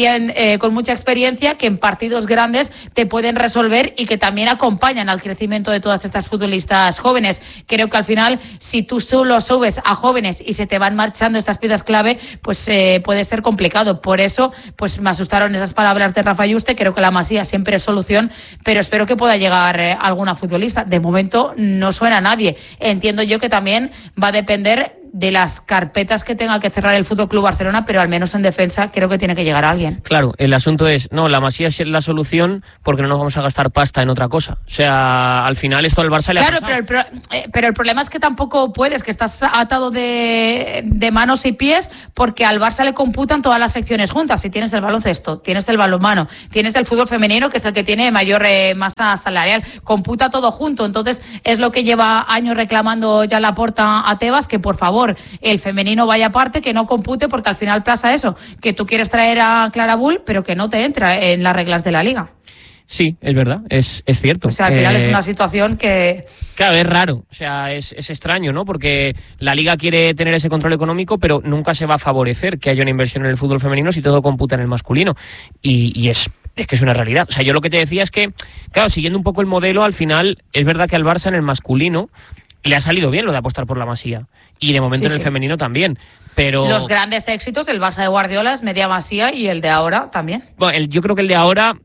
F: con mucha experiencia que en partidos grandes te pueden resolver y que también acompañan al crecimiento de todas estas futbolistas jóvenes. Creo que al final, si tú solo subes a jóvenes y se te van marchando estas piezas clave, pues puede ser complicado. Por eso, pues me asustaron esas palabras de Rafa Yuste. Creo que la Masía siempre es solución, pero espero que pueda llegar alguna futbolista. De momento no suena a nadie. Entiendo yo que también va a depender de las carpetas que tenga que cerrar el Fútbol Club Barcelona, pero al menos en defensa creo que tiene que llegar alguien.
B: Claro, el asunto es, no, la Masía es la solución porque no nos vamos a gastar pasta en otra cosa. O sea, al final esto al Barça le ha pasado.
F: Pero el problema es que tampoco puedes, que estás atado de manos y pies, porque al Barça le computan todas las secciones juntas. Si tienes el baloncesto, tienes el balonmano, tienes el fútbol femenino, que es el que tiene mayor masa salarial, computa todo junto. Entonces es lo que lleva años reclamando ya Laporta a Tebas, que por favor el femenino vaya aparte, que no compute, porque al final pasa eso, que tú quieres traer a Clara Bull, pero que no te entra en las reglas de la liga.
B: Sí, es verdad, es cierto.
F: O sea, al final es una situación que...
B: Claro, es raro, o sea, es extraño, ¿no? Porque la liga quiere tener ese control económico, pero nunca se va a favorecer que haya una inversión en el fútbol femenino si todo computa en el masculino. Y es que es una realidad. O sea, yo lo que te decía es que, claro, siguiendo un poco el modelo, al final es verdad que al Barça en el masculino le ha salido bien lo de apostar por la Masía. Y de momento en el femenino también. Pero
F: los grandes éxitos, el Barça de Guardiola es media Masía y el de ahora también.
B: Bueno, yo creo que el de ahora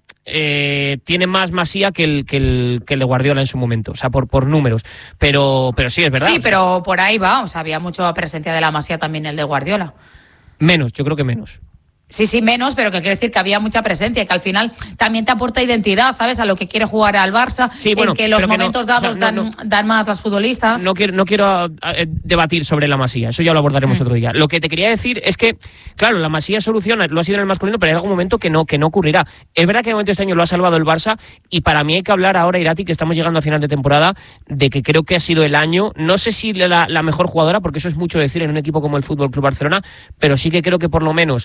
B: tiene más Masía que el de Guardiola en su momento, o sea, por números. Pero sí, es verdad.
F: Sí, pero por ahí va. O sea, había mucha presencia de la Masía también el de Guardiola.
B: Menos, yo creo que menos.
F: Sí, menos, pero que quiero decir que había mucha presencia, que al final también te aporta identidad, ¿sabes? A lo que quiere jugar al Barça, sí, bueno, en que los momentos dados dan más las futbolistas.
B: No quiero debatir sobre la Masía, eso ya lo abordaremos otro día. Lo que te quería decir es que, claro, la Masía soluciona, lo ha sido en el masculino, pero hay algún momento que no ocurrirá. Es verdad que de momento este año lo ha salvado el Barça, y para mí hay que hablar ahora, Irati, que estamos llegando a final de temporada, de que creo que ha sido el año, no sé si la mejor jugadora, porque eso es mucho decir en un equipo como el Fútbol Club Barcelona, pero sí que creo que por lo menos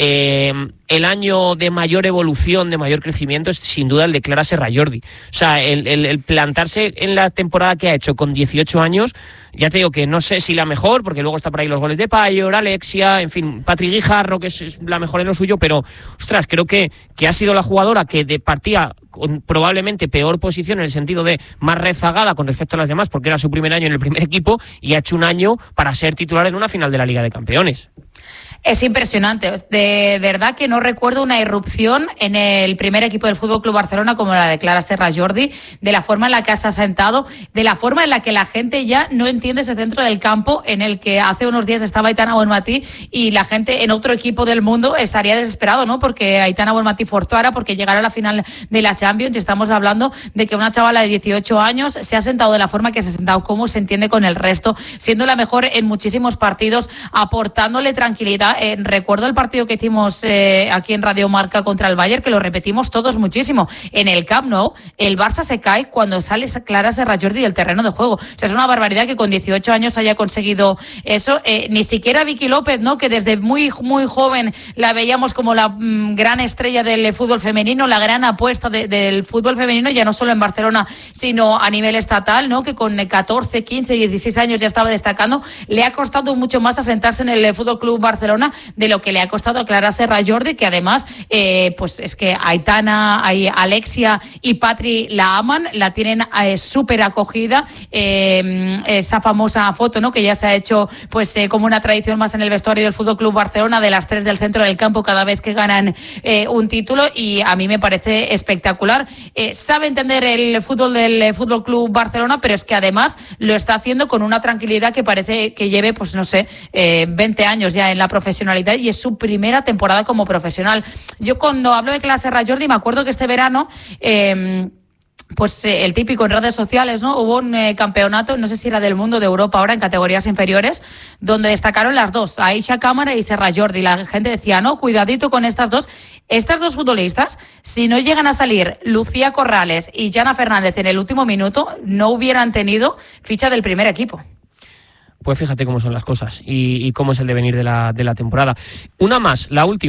B: el año de mayor evolución, de mayor crecimiento es sin duda el de Clara Serra-Jordi. O sea, el plantarse en la temporada que ha hecho con 18 años, ya te digo que no sé si la mejor, porque luego está por ahí los goles de Payor, Alexia, en fin, Patri Guijarro, que es la mejor en lo suyo, pero, ostras, creo que ha sido la jugadora que partía con probablemente peor posición en el sentido de más rezagada con respecto a las demás, porque era su primer año en el primer equipo y ha hecho un año para ser titular en una final de la Liga de Campeones.
F: Es impresionante, de verdad que no recuerdo una irrupción en el primer equipo del Fútbol Club Barcelona como la de Clara Serra-Jordi, de la forma en la que se ha sentado, de la forma en la que la gente ya no entiende ese centro del campo en el que hace unos días estaba Aitana Bonmatí y la gente en otro equipo del mundo estaría desesperado, ¿no? Porque Aitana Bonmatí forzara, porque llegara a la final de la Champions, y estamos hablando de que una chavala de 18 años se ha sentado de la forma que se ha sentado, cómo se entiende con el resto, siendo la mejor en muchísimos partidos, aportándole tranquilidad. Recuerdo el partido que hicimos aquí en Radio Marca contra el Bayern, que lo repetimos todos muchísimo. En el Camp Nou, el Barça se cae cuando sale Clara Serra-Jordi del terreno de juego. O sea, es una barbaridad que con 18 años haya conseguido eso. Ni siquiera Vicky López, ¿no? Que desde muy, muy joven la veíamos como la gran estrella del fútbol femenino, la gran apuesta del fútbol femenino, ya no solo en Barcelona, sino a nivel estatal, ¿no? Que con 14, 15, 16 años ya estaba destacando. Le ha costado mucho más asentarse en el Fútbol Club Barcelona de lo que le ha costado a Clara Serra-Jordi, que además pues es que Aitana, Alexia y Patri la aman, la tienen súper acogida. Esa famosa foto, ¿no? Que ya se ha hecho pues como una tradición más en el vestuario del Fútbol Club Barcelona, de las 3 del centro del campo cada vez que ganan un título, y a mí me parece espectacular. Sabe entender el fútbol del Fútbol Club Barcelona, pero es que además lo está haciendo con una tranquilidad que parece que lleve, pues no sé, 20 años ya en la profesionalidad, y es su primera temporada como profesional. Yo cuando hablo de Clara Serra-Jordi me acuerdo que este verano pues el típico en redes sociales, ¿no? Hubo un campeonato, no sé si era del mundo, de Europa ahora, en categorías inferiores, donde destacaron las dos, Aisha Cámara y Serra-Jordi. La gente decía, no, cuidadito con estas dos futbolistas, si no llegan a salir Lucía Corrales y Jana Fernández en el último minuto, no hubieran tenido ficha del primer equipo. Pues
B: fíjate cómo son las cosas y cómo es el devenir de la temporada. Una más, la última.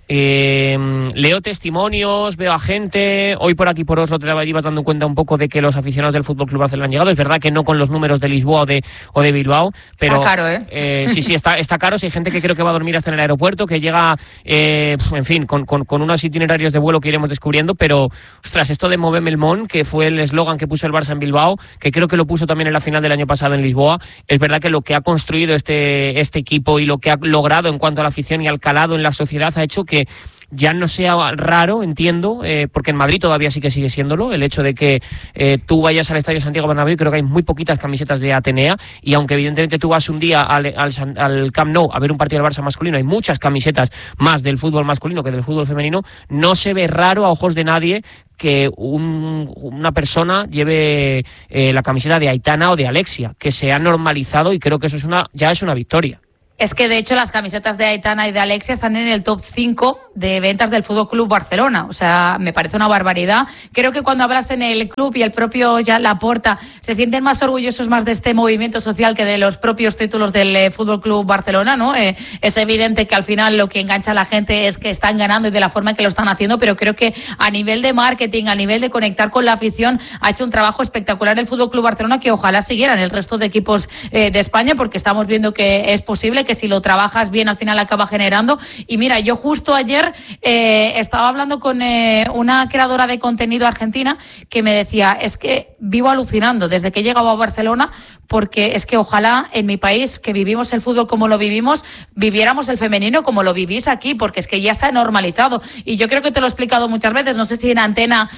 B: Leo testimonios, veo a gente. Hoy por aquí por Oslo te ibas dando cuenta un poco de que los aficionados del FC Barcelona han llegado. Es verdad que no con los números de Lisboa o de Bilbao, pero
F: está caro,
B: sí, está caro. Si hay gente que creo que va a dormir hasta en el aeropuerto, que llega, en fin, con unos itinerarios de vuelo que iremos descubriendo. Pero, ostras, esto de Movem el Món, que fue el eslogan que puso el Barça en Bilbao, que creo que lo puso también en la final del año pasado en Lisboa. Es verdad que lo que ha construido este equipo y lo que ha logrado en cuanto a la afición y al calado en la sociedad ha hecho que ya no sea raro, entiendo, porque en Madrid todavía sí que sigue siéndolo, el hecho de que tú vayas al Estadio Santiago Bernabéu, creo que hay muy poquitas camisetas de Atenea, y aunque evidentemente tú vas un día al Camp Nou a ver un partido del Barça masculino, hay muchas camisetas más del fútbol masculino que del fútbol femenino, no se ve raro a ojos de nadie que una persona lleve la camiseta de Aitana o de Alexia, que se ha normalizado, y creo que eso ya es una victoria.
F: Es que, de hecho, las camisetas de Aitana y de Alexia están en el top 5 de ventas del FC Barcelona. O sea, me parece una barbaridad. Creo que cuando hablas en el club y el propio Laporta se sienten más orgullosos más de este movimiento social que de los propios títulos del FC Barcelona, ¿no? Es evidente que al final lo que engancha a la gente es que están ganando y de la forma en que lo están haciendo, pero creo que a nivel de marketing, a nivel de conectar con la afición, ha hecho un trabajo espectacular el FC Barcelona, que ojalá siguieran el resto de equipos de España, porque estamos viendo que es posible, que si lo trabajas bien al final acaba generando. Y mira, yo justo ayer estaba hablando con una creadora de contenido argentina que me decía, es que vivo alucinando desde que he llegado a Barcelona, porque es que ojalá en mi país, que vivimos el fútbol como lo vivimos, viviéramos el femenino como lo vivís aquí, porque es que ya se ha normalizado. Y yo creo que te lo he explicado muchas veces, no sé si en antena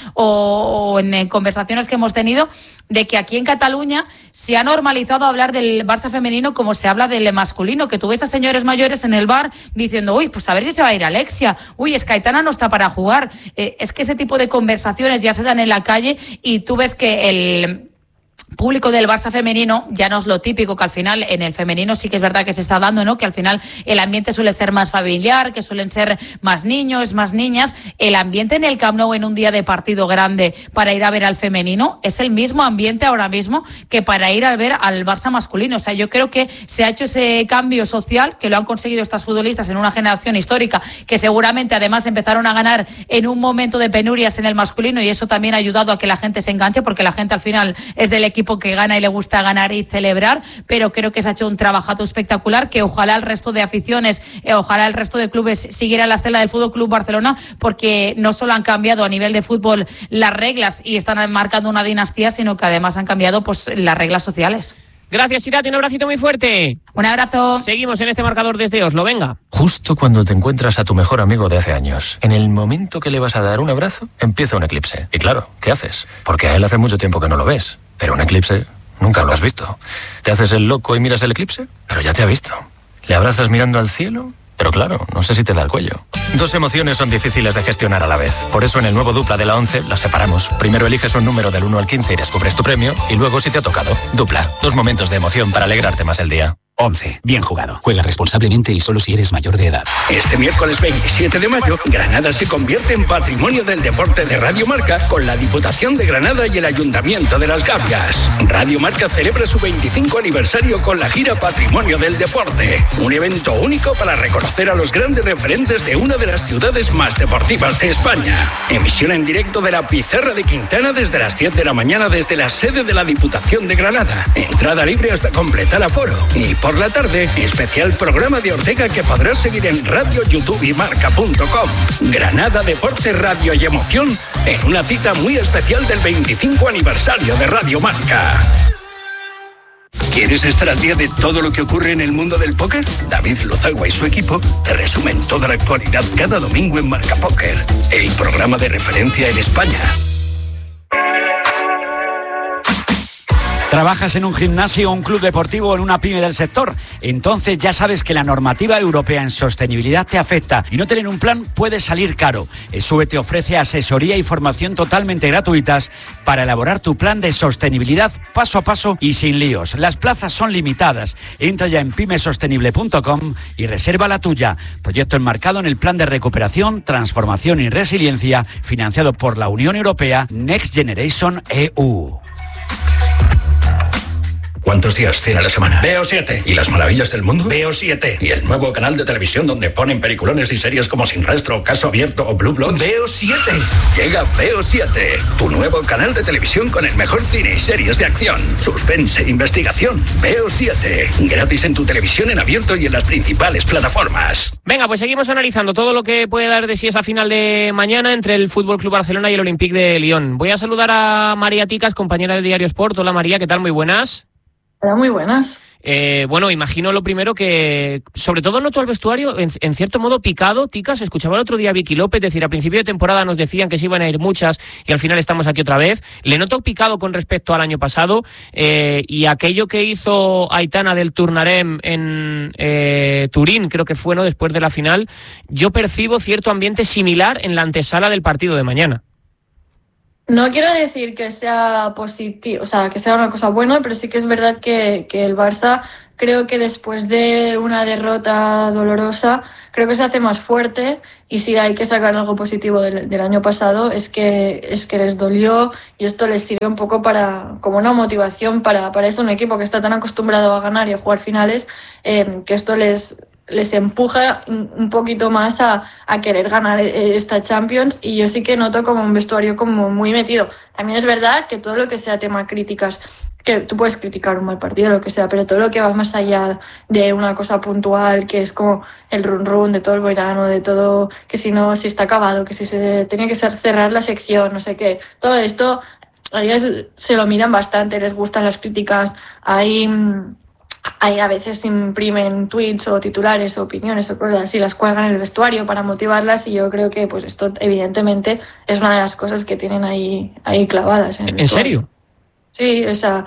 F: o en conversaciones que hemos tenido, de que aquí en Cataluña se ha normalizado hablar del Barça femenino como se habla del masculino, que tú ves a señores mayores en el bar diciendo, uy, pues a ver si se va a ir Alexia, uy, es que Aitana no está para jugar. Es que ese tipo de conversaciones ya se dan en la calle, y tú ves que el público del Barça femenino ya no es lo típico, que al final en el femenino sí que es verdad que se está dando, ¿no? Que al final el ambiente suele ser más familiar, que suelen ser más niños, más niñas. El ambiente en el Camp Nou en un día de partido grande para ir a ver al femenino es el mismo ambiente ahora mismo que para ir a ver al Barça masculino. O sea, yo creo que se ha hecho ese cambio social, que lo han conseguido estas futbolistas en una generación histórica, que seguramente además empezaron a ganar en un momento de penurias en el masculino, y eso también ha ayudado a que la gente se enganche, porque la gente al final es del equipo que gana y le gusta ganar y celebrar. Pero creo que se ha hecho un trabajazo espectacular, que ojalá el resto de aficiones, ojalá el resto de clubes siguieran la estela del FC Barcelona, porque no solo han cambiado a nivel de fútbol las reglas y están marcando una dinastía, sino que además han cambiado pues las reglas sociales.
B: Gracias, Irati, un abracito muy fuerte.
F: Un abrazo.
B: Seguimos en este marcador desde Oslo, venga.
E: Justo cuando te encuentras a tu mejor amigo de hace años, en el momento que le vas a dar un abrazo, empieza un eclipse. Y claro, ¿qué haces? Porque a él hace mucho tiempo que no lo ves. Pero un eclipse nunca lo has visto. ¿Te haces el loco y miras el eclipse? Pero ya te ha visto. ¿Le abrazas mirando al cielo? Pero claro, no sé si te da el cuello. Dos emociones son difíciles de gestionar a la vez. Por eso en el nuevo Dupla de la 11 las separamos. Primero eliges un número del 1 al 15 y descubres tu premio. Y luego, si te ha tocado, Dupla. Dos momentos de emoción para alegrarte más el día.
G: 11. Bien jugado. Juega responsablemente y solo si eres mayor de edad.
D: Este miércoles 27 de mayo, Granada se convierte en patrimonio del deporte de Radio Marca con la Diputación de Granada y el Ayuntamiento de Las Gavias. Radio Marca celebra su 25 aniversario con la gira Patrimonio del Deporte. Un evento único para reconocer a los grandes referentes de una de las ciudades más deportivas de España. Emisión en directo de la Pizarra de Quintana desde las 10 de la mañana desde la sede de la Diputación de Granada. Entrada libre hasta completar aforo. Y por la tarde, especial programa de Ortega que podrás seguir en Radio, YouTube y Marca.com. Granada, deporte, radio y emoción en una cita muy especial del 25 aniversario de Radio Marca. ¿Quieres estar al día de todo lo que ocurre en el mundo del póker? David Lozagua y su equipo te resumen toda la actualidad cada domingo en Marca Póker, el programa de referencia en España.
H: ¿Trabajas en un gimnasio, un club deportivo o en una pyme del sector? Entonces ya sabes que la normativa europea en sostenibilidad te afecta y no tener un plan puede salir caro. ESUE te ofrece asesoría y formación totalmente gratuitas para elaborar tu plan de sostenibilidad paso a paso y sin líos. Las plazas son limitadas. Entra ya en pymesostenible.com y reserva la tuya. Proyecto enmarcado en el Plan de Recuperación, Transformación y Resiliencia financiado por la Unión Europea Next Generation EU.
D: ¿Cuántos días tiene la semana? Veo 7. ¿Y las maravillas del mundo? Veo 7. ¿Y el nuevo canal de televisión donde ponen peliculones y series como Sin Rastro, Caso Abierto o Blue Bloods? Veo 7. Llega Veo 7, tu nuevo canal de televisión con el mejor cine y series de acción, suspense, investigación. Veo 7, gratis en tu televisión en abierto y en las principales plataformas.
B: Venga, pues seguimos analizando todo lo que puede dar de sí esa final de mañana entre el FC Barcelona y el Olympique de Lyon. Voy a saludar a María Ticas, compañera del Diario Sport. Hola María, ¿qué tal? Muy buenas.
I: Hola, muy buenas.
B: Bueno, imagino lo primero que, sobre todo noto al vestuario, en cierto modo picado. Ticas, escuchaba el otro día a Vicky López decir, a principio de temporada nos decían que se iban a ir muchas y al final estamos aquí otra vez. Le noto picado con respecto al año pasado y aquello que hizo Aitana del Turnarem en Turín, creo que fue, ¿no?, después de la final. Yo percibo cierto ambiente similar en la antesala del partido de mañana.
I: No quiero decir que sea positivo, o sea, que sea una cosa buena, pero sí que es verdad que el Barça, creo que después de una derrota dolorosa, creo que se hace más fuerte, y si hay que sacar algo positivo del año pasado es que les dolió, y esto les sirve un poco como una motivación para eso, un equipo que está tan acostumbrado a ganar y a jugar finales, que esto les empuja un poquito más a querer ganar esta Champions, y yo sí que noto como un vestuario como muy metido. También es verdad que todo lo que sea tema críticas, que tú puedes criticar un mal partido, lo que sea, pero todo lo que va más allá de una cosa puntual, que es como el run de todo el verano, de todo, que si está acabado, que si se tiene que cerrar la sección, no sé qué, todo esto, a ellos se lo miran bastante, les gustan las críticas, Ahí a veces imprimen tweets o titulares o opiniones o cosas así, las cuelgan en el vestuario para motivarlas, y yo creo que pues esto evidentemente es una de las cosas que tienen ahí clavadas en el vestuario.
B: ¿En serio?
I: Sí, o sea,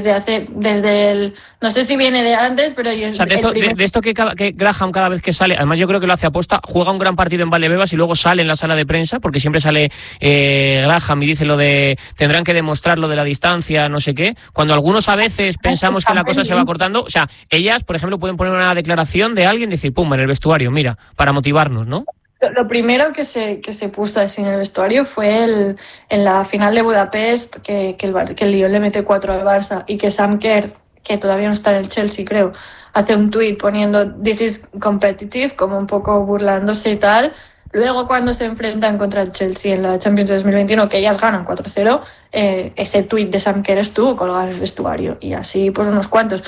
I: no sé si viene de antes, pero yo...
B: O sea, de esto que Graham cada vez que sale, además yo creo que lo hace aposta, juega un gran partido en Valdebebas y luego sale en la sala de prensa, porque siempre sale Graham y dice lo de tendrán que demostrar lo de la distancia, no sé qué, cuando algunos a veces pensamos que la cosa se va cortando. O sea, ellas, por ejemplo, pueden poner una declaración de alguien y decir, pum, en el vestuario, mira, para motivarnos, ¿no?
I: Lo primero que se puso así en el vestuario fue en la final de Budapest, que el Lyon le mete 4 al Barça, y que Sam Kerr, que todavía no está en el Chelsea, creo, hace un tuit poniendo "This is competitive", como un poco burlándose y tal. Luego, cuando se enfrentan contra el Chelsea en la Champions de 2021, que ellas ganan 4-0, ese tuit de Sam Kerr estuvo colgado en el vestuario, y así pues unos cuantos.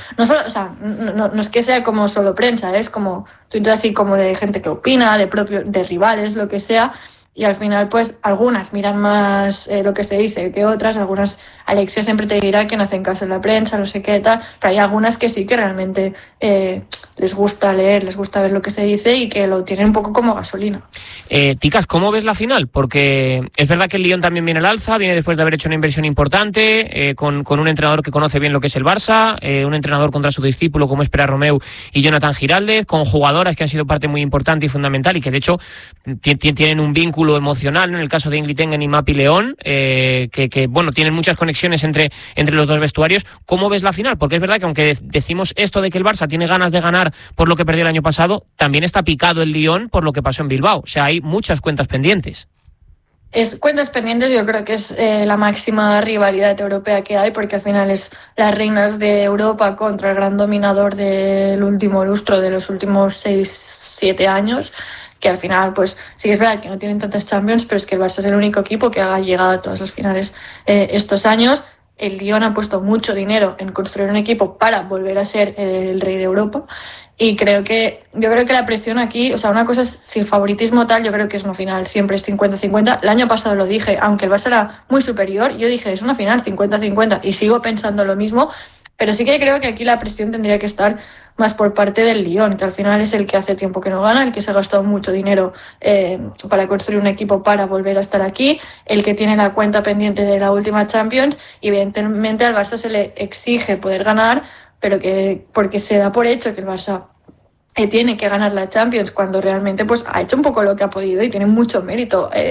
I: No es que sea como solo prensa, es como tuits así como de gente que opina, de rivales, lo que sea, y al final pues algunas miran más lo que se dice que otras. Algunas, Alexia siempre te dirá que no hacen caso en la prensa, no sé qué tal, pero hay algunas que sí que realmente les gusta leer, les gusta ver lo que se dice, y que lo tienen un poco como gasolina.
B: Ticas, ¿cómo ves la final? Porque es verdad que el Lyon también viene al alza, viene después de haber hecho una inversión importante, con un entrenador que conoce bien lo que es el Barça, un entrenador contra su discípulo como es Pere Romeu y Jonathan Giraldez, con jugadoras que han sido parte muy importante y fundamental, y que de hecho tienen un vínculo emocional, ¿no? En el caso de Ingrid Engen y Mapi León, que bueno, tienen muchas conexiones entre los dos vestuarios. ¿Cómo ves la final? Porque es verdad que aunque decimos esto de que el Barça tiene ganas de ganar por lo que perdió el año pasado, también está picado el Lyon por lo que pasó en Bilbao. O sea, hay muchas cuentas pendientes.
I: Cuentas pendientes, yo creo que es la máxima rivalidad europea que hay, porque al final es las reinas de Europa contra el gran dominador del último lustro, de los últimos 6-7 años, que al final pues sí que es verdad que no tienen tantas Champions, pero es que el Barça es el único equipo que ha llegado a todas las finales estos años. El Lyon ha puesto mucho dinero en construir un equipo para volver a ser el rey de Europa, y yo creo que la presión aquí, o sea, una cosa es si el favoritismo tal, yo creo que es una final, siempre es 50-50. El año pasado lo dije, aunque el Barça era muy superior, yo dije es una final 50-50, y sigo pensando lo mismo, pero sí que creo que aquí la presión tendría que estar más por parte del Lyon, que al final es el que hace tiempo que no gana, el que se ha gastado mucho dinero para construir un equipo para volver a estar aquí, el que tiene la cuenta pendiente de la última Champions, y evidentemente al Barça se le exige poder ganar, pero porque se da por hecho que el Barça tiene que ganar la Champions, cuando realmente pues ha hecho un poco lo que ha podido y tiene mucho mérito.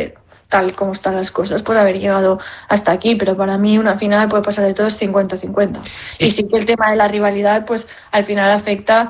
I: tal como están las cosas, por haber llegado hasta aquí, pero para mí una final puede pasar de todos 50-50. Y sí que el tema de la rivalidad, pues al final afecta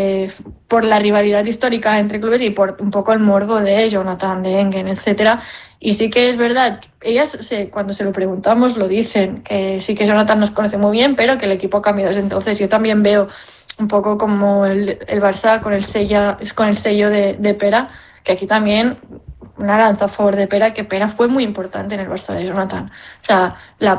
I: por la rivalidad histórica entre clubes y por un poco el morbo de Jonathan, de Engen, etcétera. Y sí que es verdad, ellas cuando se lo preguntamos lo dicen, que sí que Jonathan nos conoce muy bien, pero que el equipo ha cambiado desde entonces. Yo también veo un poco como el Barça con el sello de Pera, que aquí también una lanza a favor de Pera, que Pera fue muy importante en el Barça de Jonathan. O sea,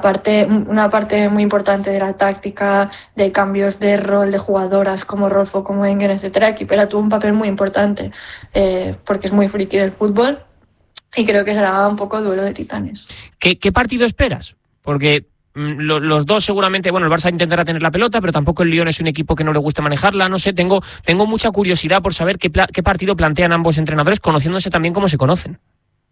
I: una parte muy importante de la táctica, de cambios de rol de jugadoras como Rolfo, como Engen, etcétera. Aquí Pera tuvo un papel muy importante porque es muy friki del fútbol y creo que será un poco duelo de titanes.
B: ¿Qué partido esperas? Porque los dos seguramente, bueno, el Barça intentará tener la pelota, pero tampoco el Lyon es un equipo que no le guste manejarla, no sé, tengo mucha curiosidad por saber qué partido plantean ambos entrenadores, conociéndose también cómo se conocen.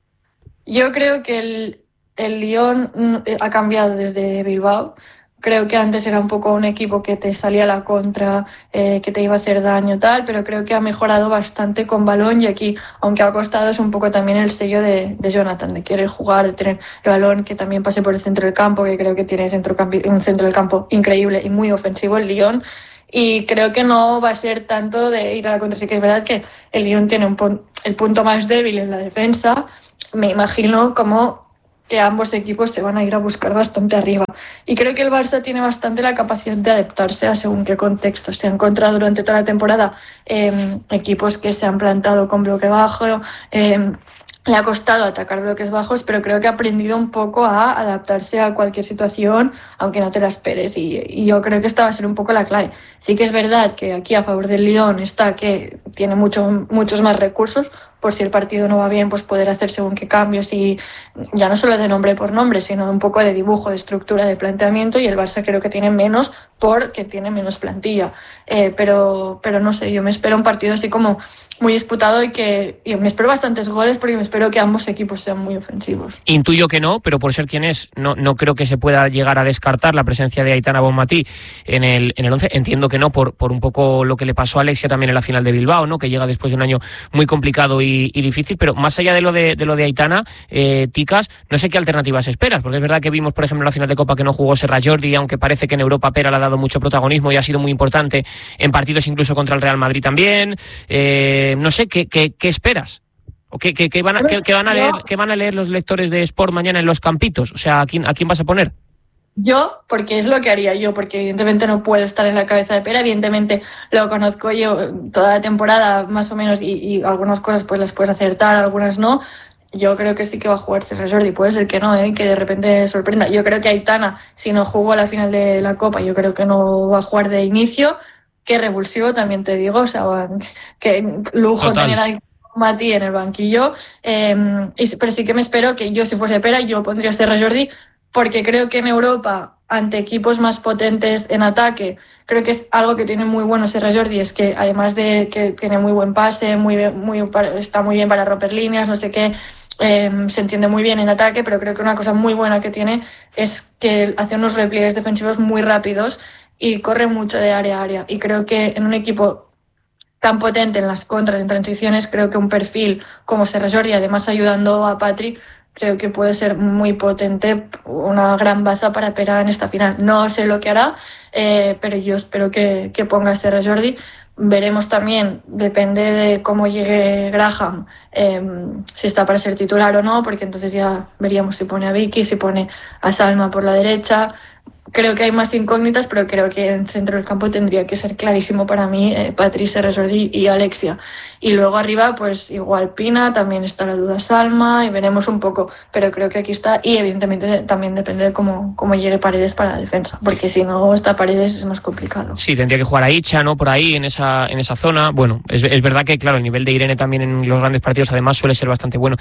I: Yo creo que el Lyon ha cambiado desde Bilbao. Creo que antes era un poco un equipo que te salía a la contra, que te iba a hacer daño tal, pero creo que ha mejorado bastante con balón y aquí, aunque ha costado, es un poco también el sello de Jonathan, de querer jugar, de tener el balón que también pase por el centro del campo, que creo que tiene un centro del campo increíble y muy ofensivo el Lyon. Y creo que no va a ser tanto de ir a la contra. Sí que es verdad que el Lyon tiene el punto más débil en la defensa. Me imagino como que ambos equipos se van a ir a buscar bastante arriba. Y creo que el Barça tiene bastante la capacidad de adaptarse a según qué contexto. Se ha encontrado durante toda la temporada equipos que se han plantado con bloque bajo, le ha costado atacar bloques bajos, pero creo que ha aprendido un poco a adaptarse a cualquier situación, aunque no te la esperes. Y yo creo que esta va a ser un poco la clave. Sí que es verdad que aquí a favor del Lyon está que tiene muchos más recursos, por si el partido no va bien, pues poder hacer según qué cambios, y ya no solo de nombre por nombre, sino de un poco de dibujo, de estructura, de planteamiento, y el Barça creo que tiene menos porque tiene menos plantilla. Pero no sé, yo me espero un partido así como muy disputado y me espero bastantes goles porque me espero que ambos equipos sean muy ofensivos.
B: Intuyo que no, pero por ser quien es, no creo que se pueda llegar a descartar la presencia de Aitana Bonmatí en el 11. Entiendo que no, por un poco lo que le pasó a Alexia también en la final de Bilbao, ¿no? Que llega después de un año muy complicado y difícil, pero más allá de lo de Aitana, Ticas, no sé qué alternativas esperas, porque es verdad que vimos, por ejemplo, en la final de Copa que no jugó Serra Jordi, aunque parece que en Europa Pera le ha dado mucho protagonismo y ha sido muy importante en partidos incluso contra el Real Madrid también. No sé, ¿qué esperas? ¿O qué van a leer los lectores de Sport mañana en los campitos? O sea, ¿a quién vas a poner?
I: Yo, porque es lo que haría yo, porque evidentemente no puedo estar en la cabeza de Pera, evidentemente lo conozco yo toda la temporada más o menos y algunas cosas pues las puedes acertar, algunas no. Yo creo que sí que va a jugar Serra Jordi, puede ser que no, que de repente sorprenda. Yo creo que Aitana, si no jugó a la final de la Copa, yo creo que no va a jugar de inicio. Qué revulsivo, también te digo, o sea, qué lujo tener a Mati en el banquillo, pero sí que me espero que yo, si fuese Pera, yo pondría a Serra Jordi, porque creo que en Europa, ante equipos más potentes en ataque, creo que es algo que tiene muy bueno Serra Jordi, es que además de que tiene muy buen pase, está muy bien para romper líneas, no sé qué, se entiende muy bien en ataque, pero creo que una cosa muy buena que tiene es que hace unos repliegues defensivos muy rápidos y corre mucho de área a área, y creo que en un equipo tan potente en las contras, en transiciones, creo que un perfil como Serra Jordi, además ayudando a Patri, creo que puede ser muy potente, una gran baza para Pera en esta final. No sé lo que hará, pero yo espero que ponga a Serra Jordi. Veremos también, depende de cómo llegue Graham, si está para ser titular o no, porque entonces ya veríamos si pone a Vicky, si pone a Salma por la derecha. Creo que hay más incógnitas, pero creo que en centro del campo tendría que ser clarísimo para mí Patrice, Serra Jordi y Alexia. Y luego arriba, pues igual Pina, también está la duda Salma, y veremos un poco. Pero creo que aquí está, y evidentemente también depende de cómo llegue Paredes para la defensa, porque si no está Paredes es más complicado.
B: Sí, tendría que jugar a Icha, ¿no? Por ahí, en esa zona. Bueno, es verdad que, claro, el nivel de Irene también en los grandes partidos además suele ser bastante bueno.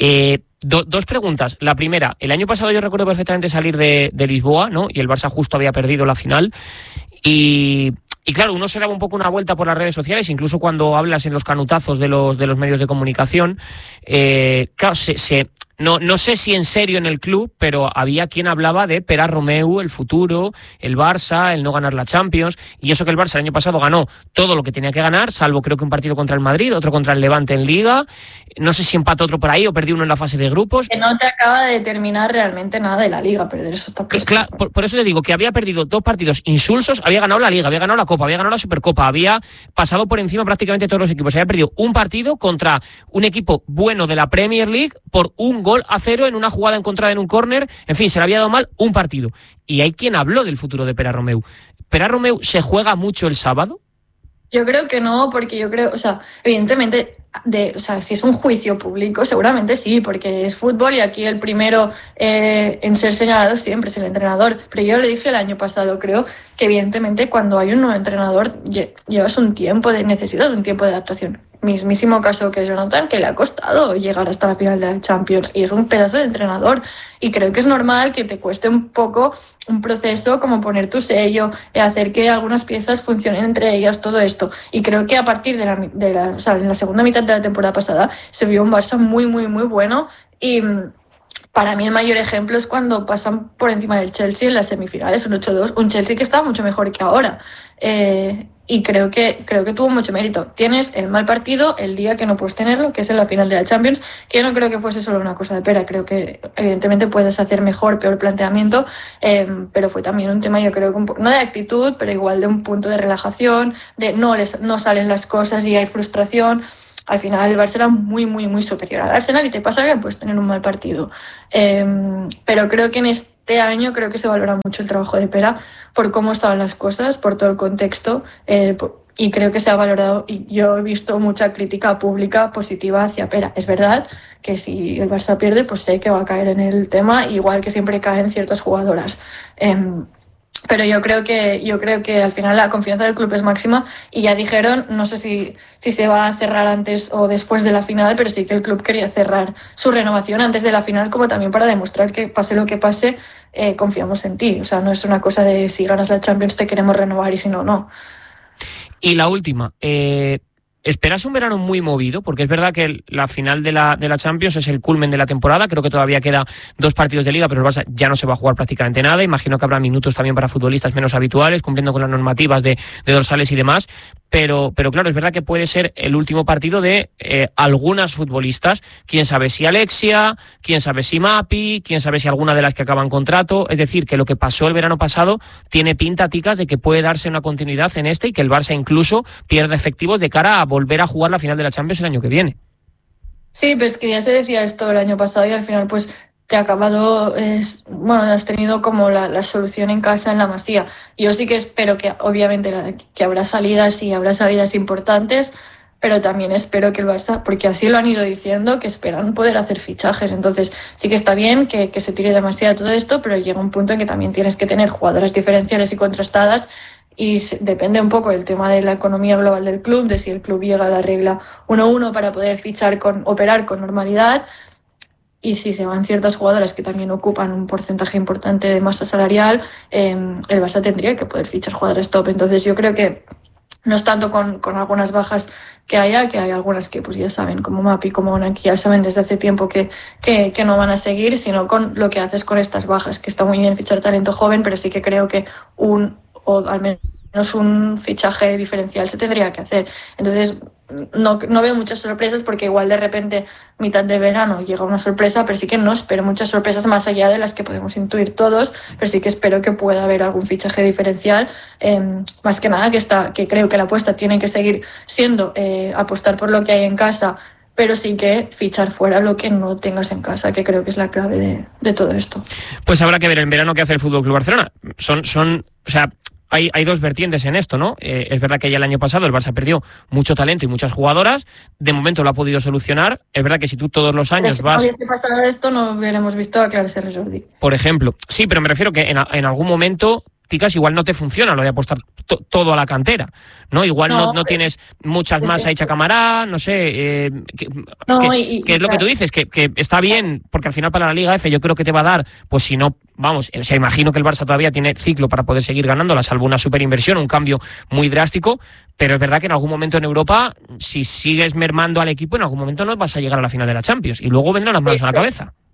B: Dos preguntas. La primera, el año pasado yo recuerdo perfectamente salir de Lisboa, ¿no? Y el Barça justo había perdido la final. Y claro, uno se daba un poco una vuelta por las redes sociales, incluso cuando hablas en los canutazos de los medios de comunicación. Claro, no sé si en serio en el club, pero había quien hablaba de Pere Romeu, el futuro, el Barça, el no ganar la Champions, y eso que el Barça el año pasado ganó todo lo que tenía que ganar, salvo creo que un partido contra el Madrid, otro contra el Levante en Liga, no sé si empató otro por ahí o perdió uno en la fase de grupos.
I: Que no te acaba de determinar realmente nada de la Liga, perder eso está puesto.
B: Claro, por eso te digo que había perdido 2 partidos insulsos, había ganado la Liga, había ganado la Copa, había ganado la Supercopa, había pasado por encima prácticamente todos los equipos, había perdido un partido contra un equipo bueno de la Premier League por 1-0 en una jugada encontrada en un córner, en fin, se le había dado mal un partido. Y hay quien habló del futuro de Pere Romeu. ¿Pere Romeu se juega mucho el sábado?
I: Yo creo que no, porque yo creo, o sea, evidentemente, si es un juicio público, seguramente sí, porque es fútbol y aquí el primero en ser señalado siempre es el entrenador. Pero yo le dije el año pasado, creo que evidentemente cuando hay un nuevo entrenador necesitas un tiempo de adaptación. Mismísimo caso que Jonathan, que le ha costado llegar hasta la final de la Champions y es un pedazo de entrenador y creo que es normal que te cueste un poco un proceso como poner tu sello, hacer que algunas piezas funcionen entre ellas, todo esto. Y creo que a partir en la segunda mitad de la temporada pasada se vio un Barça muy, muy, muy bueno y para mí el mayor ejemplo es cuando pasan por encima del Chelsea en las semifinales, un 8-2, un Chelsea que estaba mucho mejor que ahora. Y creo que tuvo mucho mérito. Tienes el mal partido el día que no puedes tenerlo, que es en la final de la Champions, que yo no creo que fuese solo una cosa de Pere, creo que evidentemente puedes hacer mejor, peor planteamiento, pero fue también un tema, yo creo, no de actitud, pero igual de un punto de relajación, de no salen las cosas y hay frustración. Al final el Barça era muy, muy, muy superior al Arsenal y te pasa que puedes tener un mal partido. Pero creo que en este año creo que se valora mucho el trabajo de Pere por cómo estaban las cosas, por todo el contexto y creo que se ha valorado y yo he visto mucha crítica pública positiva hacia Pere. Es verdad que si el Barça pierde pues sé que va a caer en el tema, igual que siempre caen ciertas jugadoras. Pero yo creo que al final la confianza del club es máxima y ya dijeron, no sé si se va a cerrar antes o después de la final, pero sí que el club quería cerrar su renovación antes de la final, como también para demostrar que pase lo que pase, confiamos en ti. O sea, no es una cosa de si ganas la Champions te queremos renovar y si no, no.
B: Y la última, ¿esperas un verano muy movido? Porque es verdad que la final de la Champions es el culmen de la temporada. Creo que todavía queda 2 partidos de Liga, pero el Barça ya no se va a jugar prácticamente nada. Imagino que habrá minutos también para futbolistas menos habituales, cumpliendo con las normativas de dorsales y demás. Pero claro, es verdad que puede ser el último partido de algunas futbolistas. Quién sabe si Alexia, quién sabe si Mapi, quién sabe si alguna de las que acaban contrato. Es decir, que lo que pasó el verano pasado tiene pinta, ticas, de que puede darse una continuidad en este y que el Barça incluso pierda efectivos de cara a volver a jugar la final de la Champions el año que viene.
I: Sí, pues que ya se decía esto el año pasado y al final pues te ha acabado, has tenido como la solución en casa en la Masía. Yo sí que espero que obviamente que habrá salidas y habrá salidas importantes, pero también espero que el Barça, porque así lo han ido diciendo, que esperan poder hacer fichajes. Entonces sí que está bien que se tire demasiado todo esto, pero llega un punto en que también tienes que tener jugadoras diferenciales y contrastadas y depende un poco del tema de la economía global del club, de si el club llega a la regla 1-1 para poder operar con normalidad. Y si se van ciertas jugadoras que también ocupan un porcentaje importante de masa salarial, el Barça tendría que poder fichar jugadores top. Entonces yo creo que no es tanto con algunas bajas que hay algunas que pues ya saben, como Mapi, como Ona, que ya saben desde hace tiempo que no van a seguir, sino con lo que haces con estas bajas, que está muy bien fichar talento joven, pero sí que creo que o al menos un fichaje diferencial se tendría que hacer. Entonces no veo muchas sorpresas porque igual de repente mitad de verano llega una sorpresa, pero sí que no espero muchas sorpresas más allá de las que podemos intuir todos, pero sí que espero que pueda haber algún fichaje diferencial, más que nada que creo que la apuesta tiene que seguir siendo apostar por lo que hay en casa, pero sí que fichar fuera lo que no tengas en casa, que creo que es la clave de todo esto.
B: Pues habrá que ver en verano qué hace el FC Barcelona. Hay 2 vertientes en esto, ¿no? Es verdad que ya el año pasado el Barça perdió mucho talento y muchas jugadoras. De momento lo ha podido solucionar. Es verdad que si tú todos los años vas...
I: Si no hubiese pasado esto, no hubiéramos visto a Clarence Jordi.
B: Por ejemplo. Sí, pero me refiero que en algún momento, ticas, igual no te funciona lo de apostar todo a la cantera, ¿no? Igual no tienes muchas más a Aicha Camará, no sé, que es lo que tú dices, que está bien, porque al final para la Liga F yo creo que te va a dar, pues si no, vamos, o sea, imagino que el Barça todavía tiene ciclo para poder seguir ganándola, salvo una superinversión, un cambio muy drástico, pero es verdad que en algún momento en Europa, si sigues mermando al equipo, en algún momento no vas a llegar a la final de la Champions, y luego vendrán las manos a la cabeza.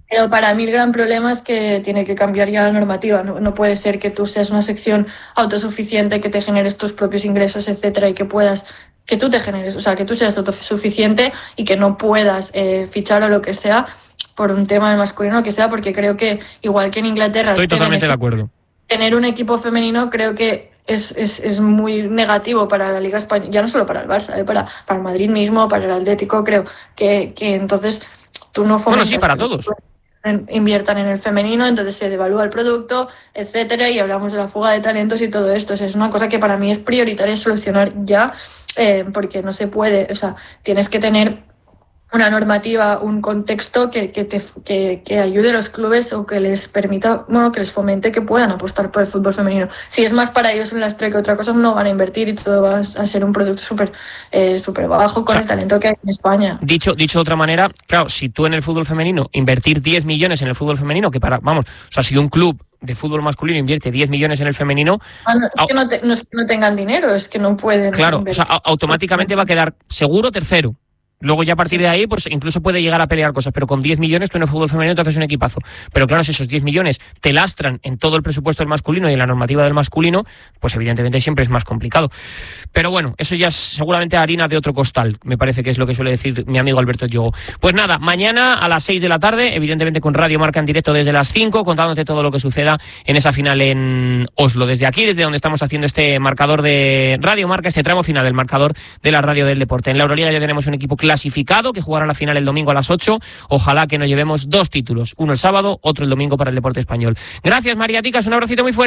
I: Pero para mí el gran problema es que tiene que cambiar ya la normativa. No puede ser que tú seas una sección autosuficiente, que te generes tus propios ingresos, etcétera, y que tú te generes, o sea, que tú seas autosuficiente y que no puedas fichar o lo que sea por un tema del masculino, lo que sea, porque creo que igual que en Inglaterra...
J: Estoy totalmente de acuerdo.
I: Tener un equipo femenino creo que es muy negativo para la Liga Española, ya no solo para el Barça, para el Madrid mismo, para el Atlético, creo que entonces tú no fomentas...
J: Bueno, sí, para todos.
I: Inviertan en el femenino, entonces se devalúa el producto, etcétera, y hablamos de la fuga de talentos y todo esto. O sea, es una cosa que para mí es prioritaria solucionar ya, porque no se puede, o sea, tienes que tener una normativa, un contexto que ayude a los clubes o que les permita, bueno, que les fomente que puedan apostar por el fútbol femenino. Si es más para ellos un lastre que otra cosa, no van a invertir y todo va a ser un producto súper bajo con el talento que hay en España.
J: Dicho de otra manera, claro, si tú en el fútbol femenino invertir 10 millones en el fútbol femenino, si un club de fútbol masculino invierte 10 millones en el femenino...
I: no es que no tengan dinero, es que no pueden invertir.
J: Automáticamente va a quedar seguro tercero. Luego ya a partir de ahí, pues incluso puede llegar a pelear cosas, pero con 10 millones tú en el fútbol femenino te haces un equipazo. Pero claro, si esos 10 millones te lastran en todo el presupuesto del masculino y en la normativa del masculino, pues evidentemente siempre es más complicado. Pero bueno, eso ya es seguramente harina de otro costal, me parece que es lo que suele decir mi amigo Alberto Yogo. Pues nada, mañana a las 6 de la tarde, evidentemente con Radio Marca en directo desde las 5, contándote todo lo que suceda en esa final en Oslo. Desde aquí, desde donde estamos haciendo este marcador de Radio Marca, este tramo final del marcador de la radio del deporte. En la Euroliga ya tenemos un equipo clasificado que jugará la final el domingo a las 8. Ojalá que nos llevemos 2 títulos, uno el sábado, otro el domingo para el deporte español. Gracias, María Ticas, un abracito muy fuerte.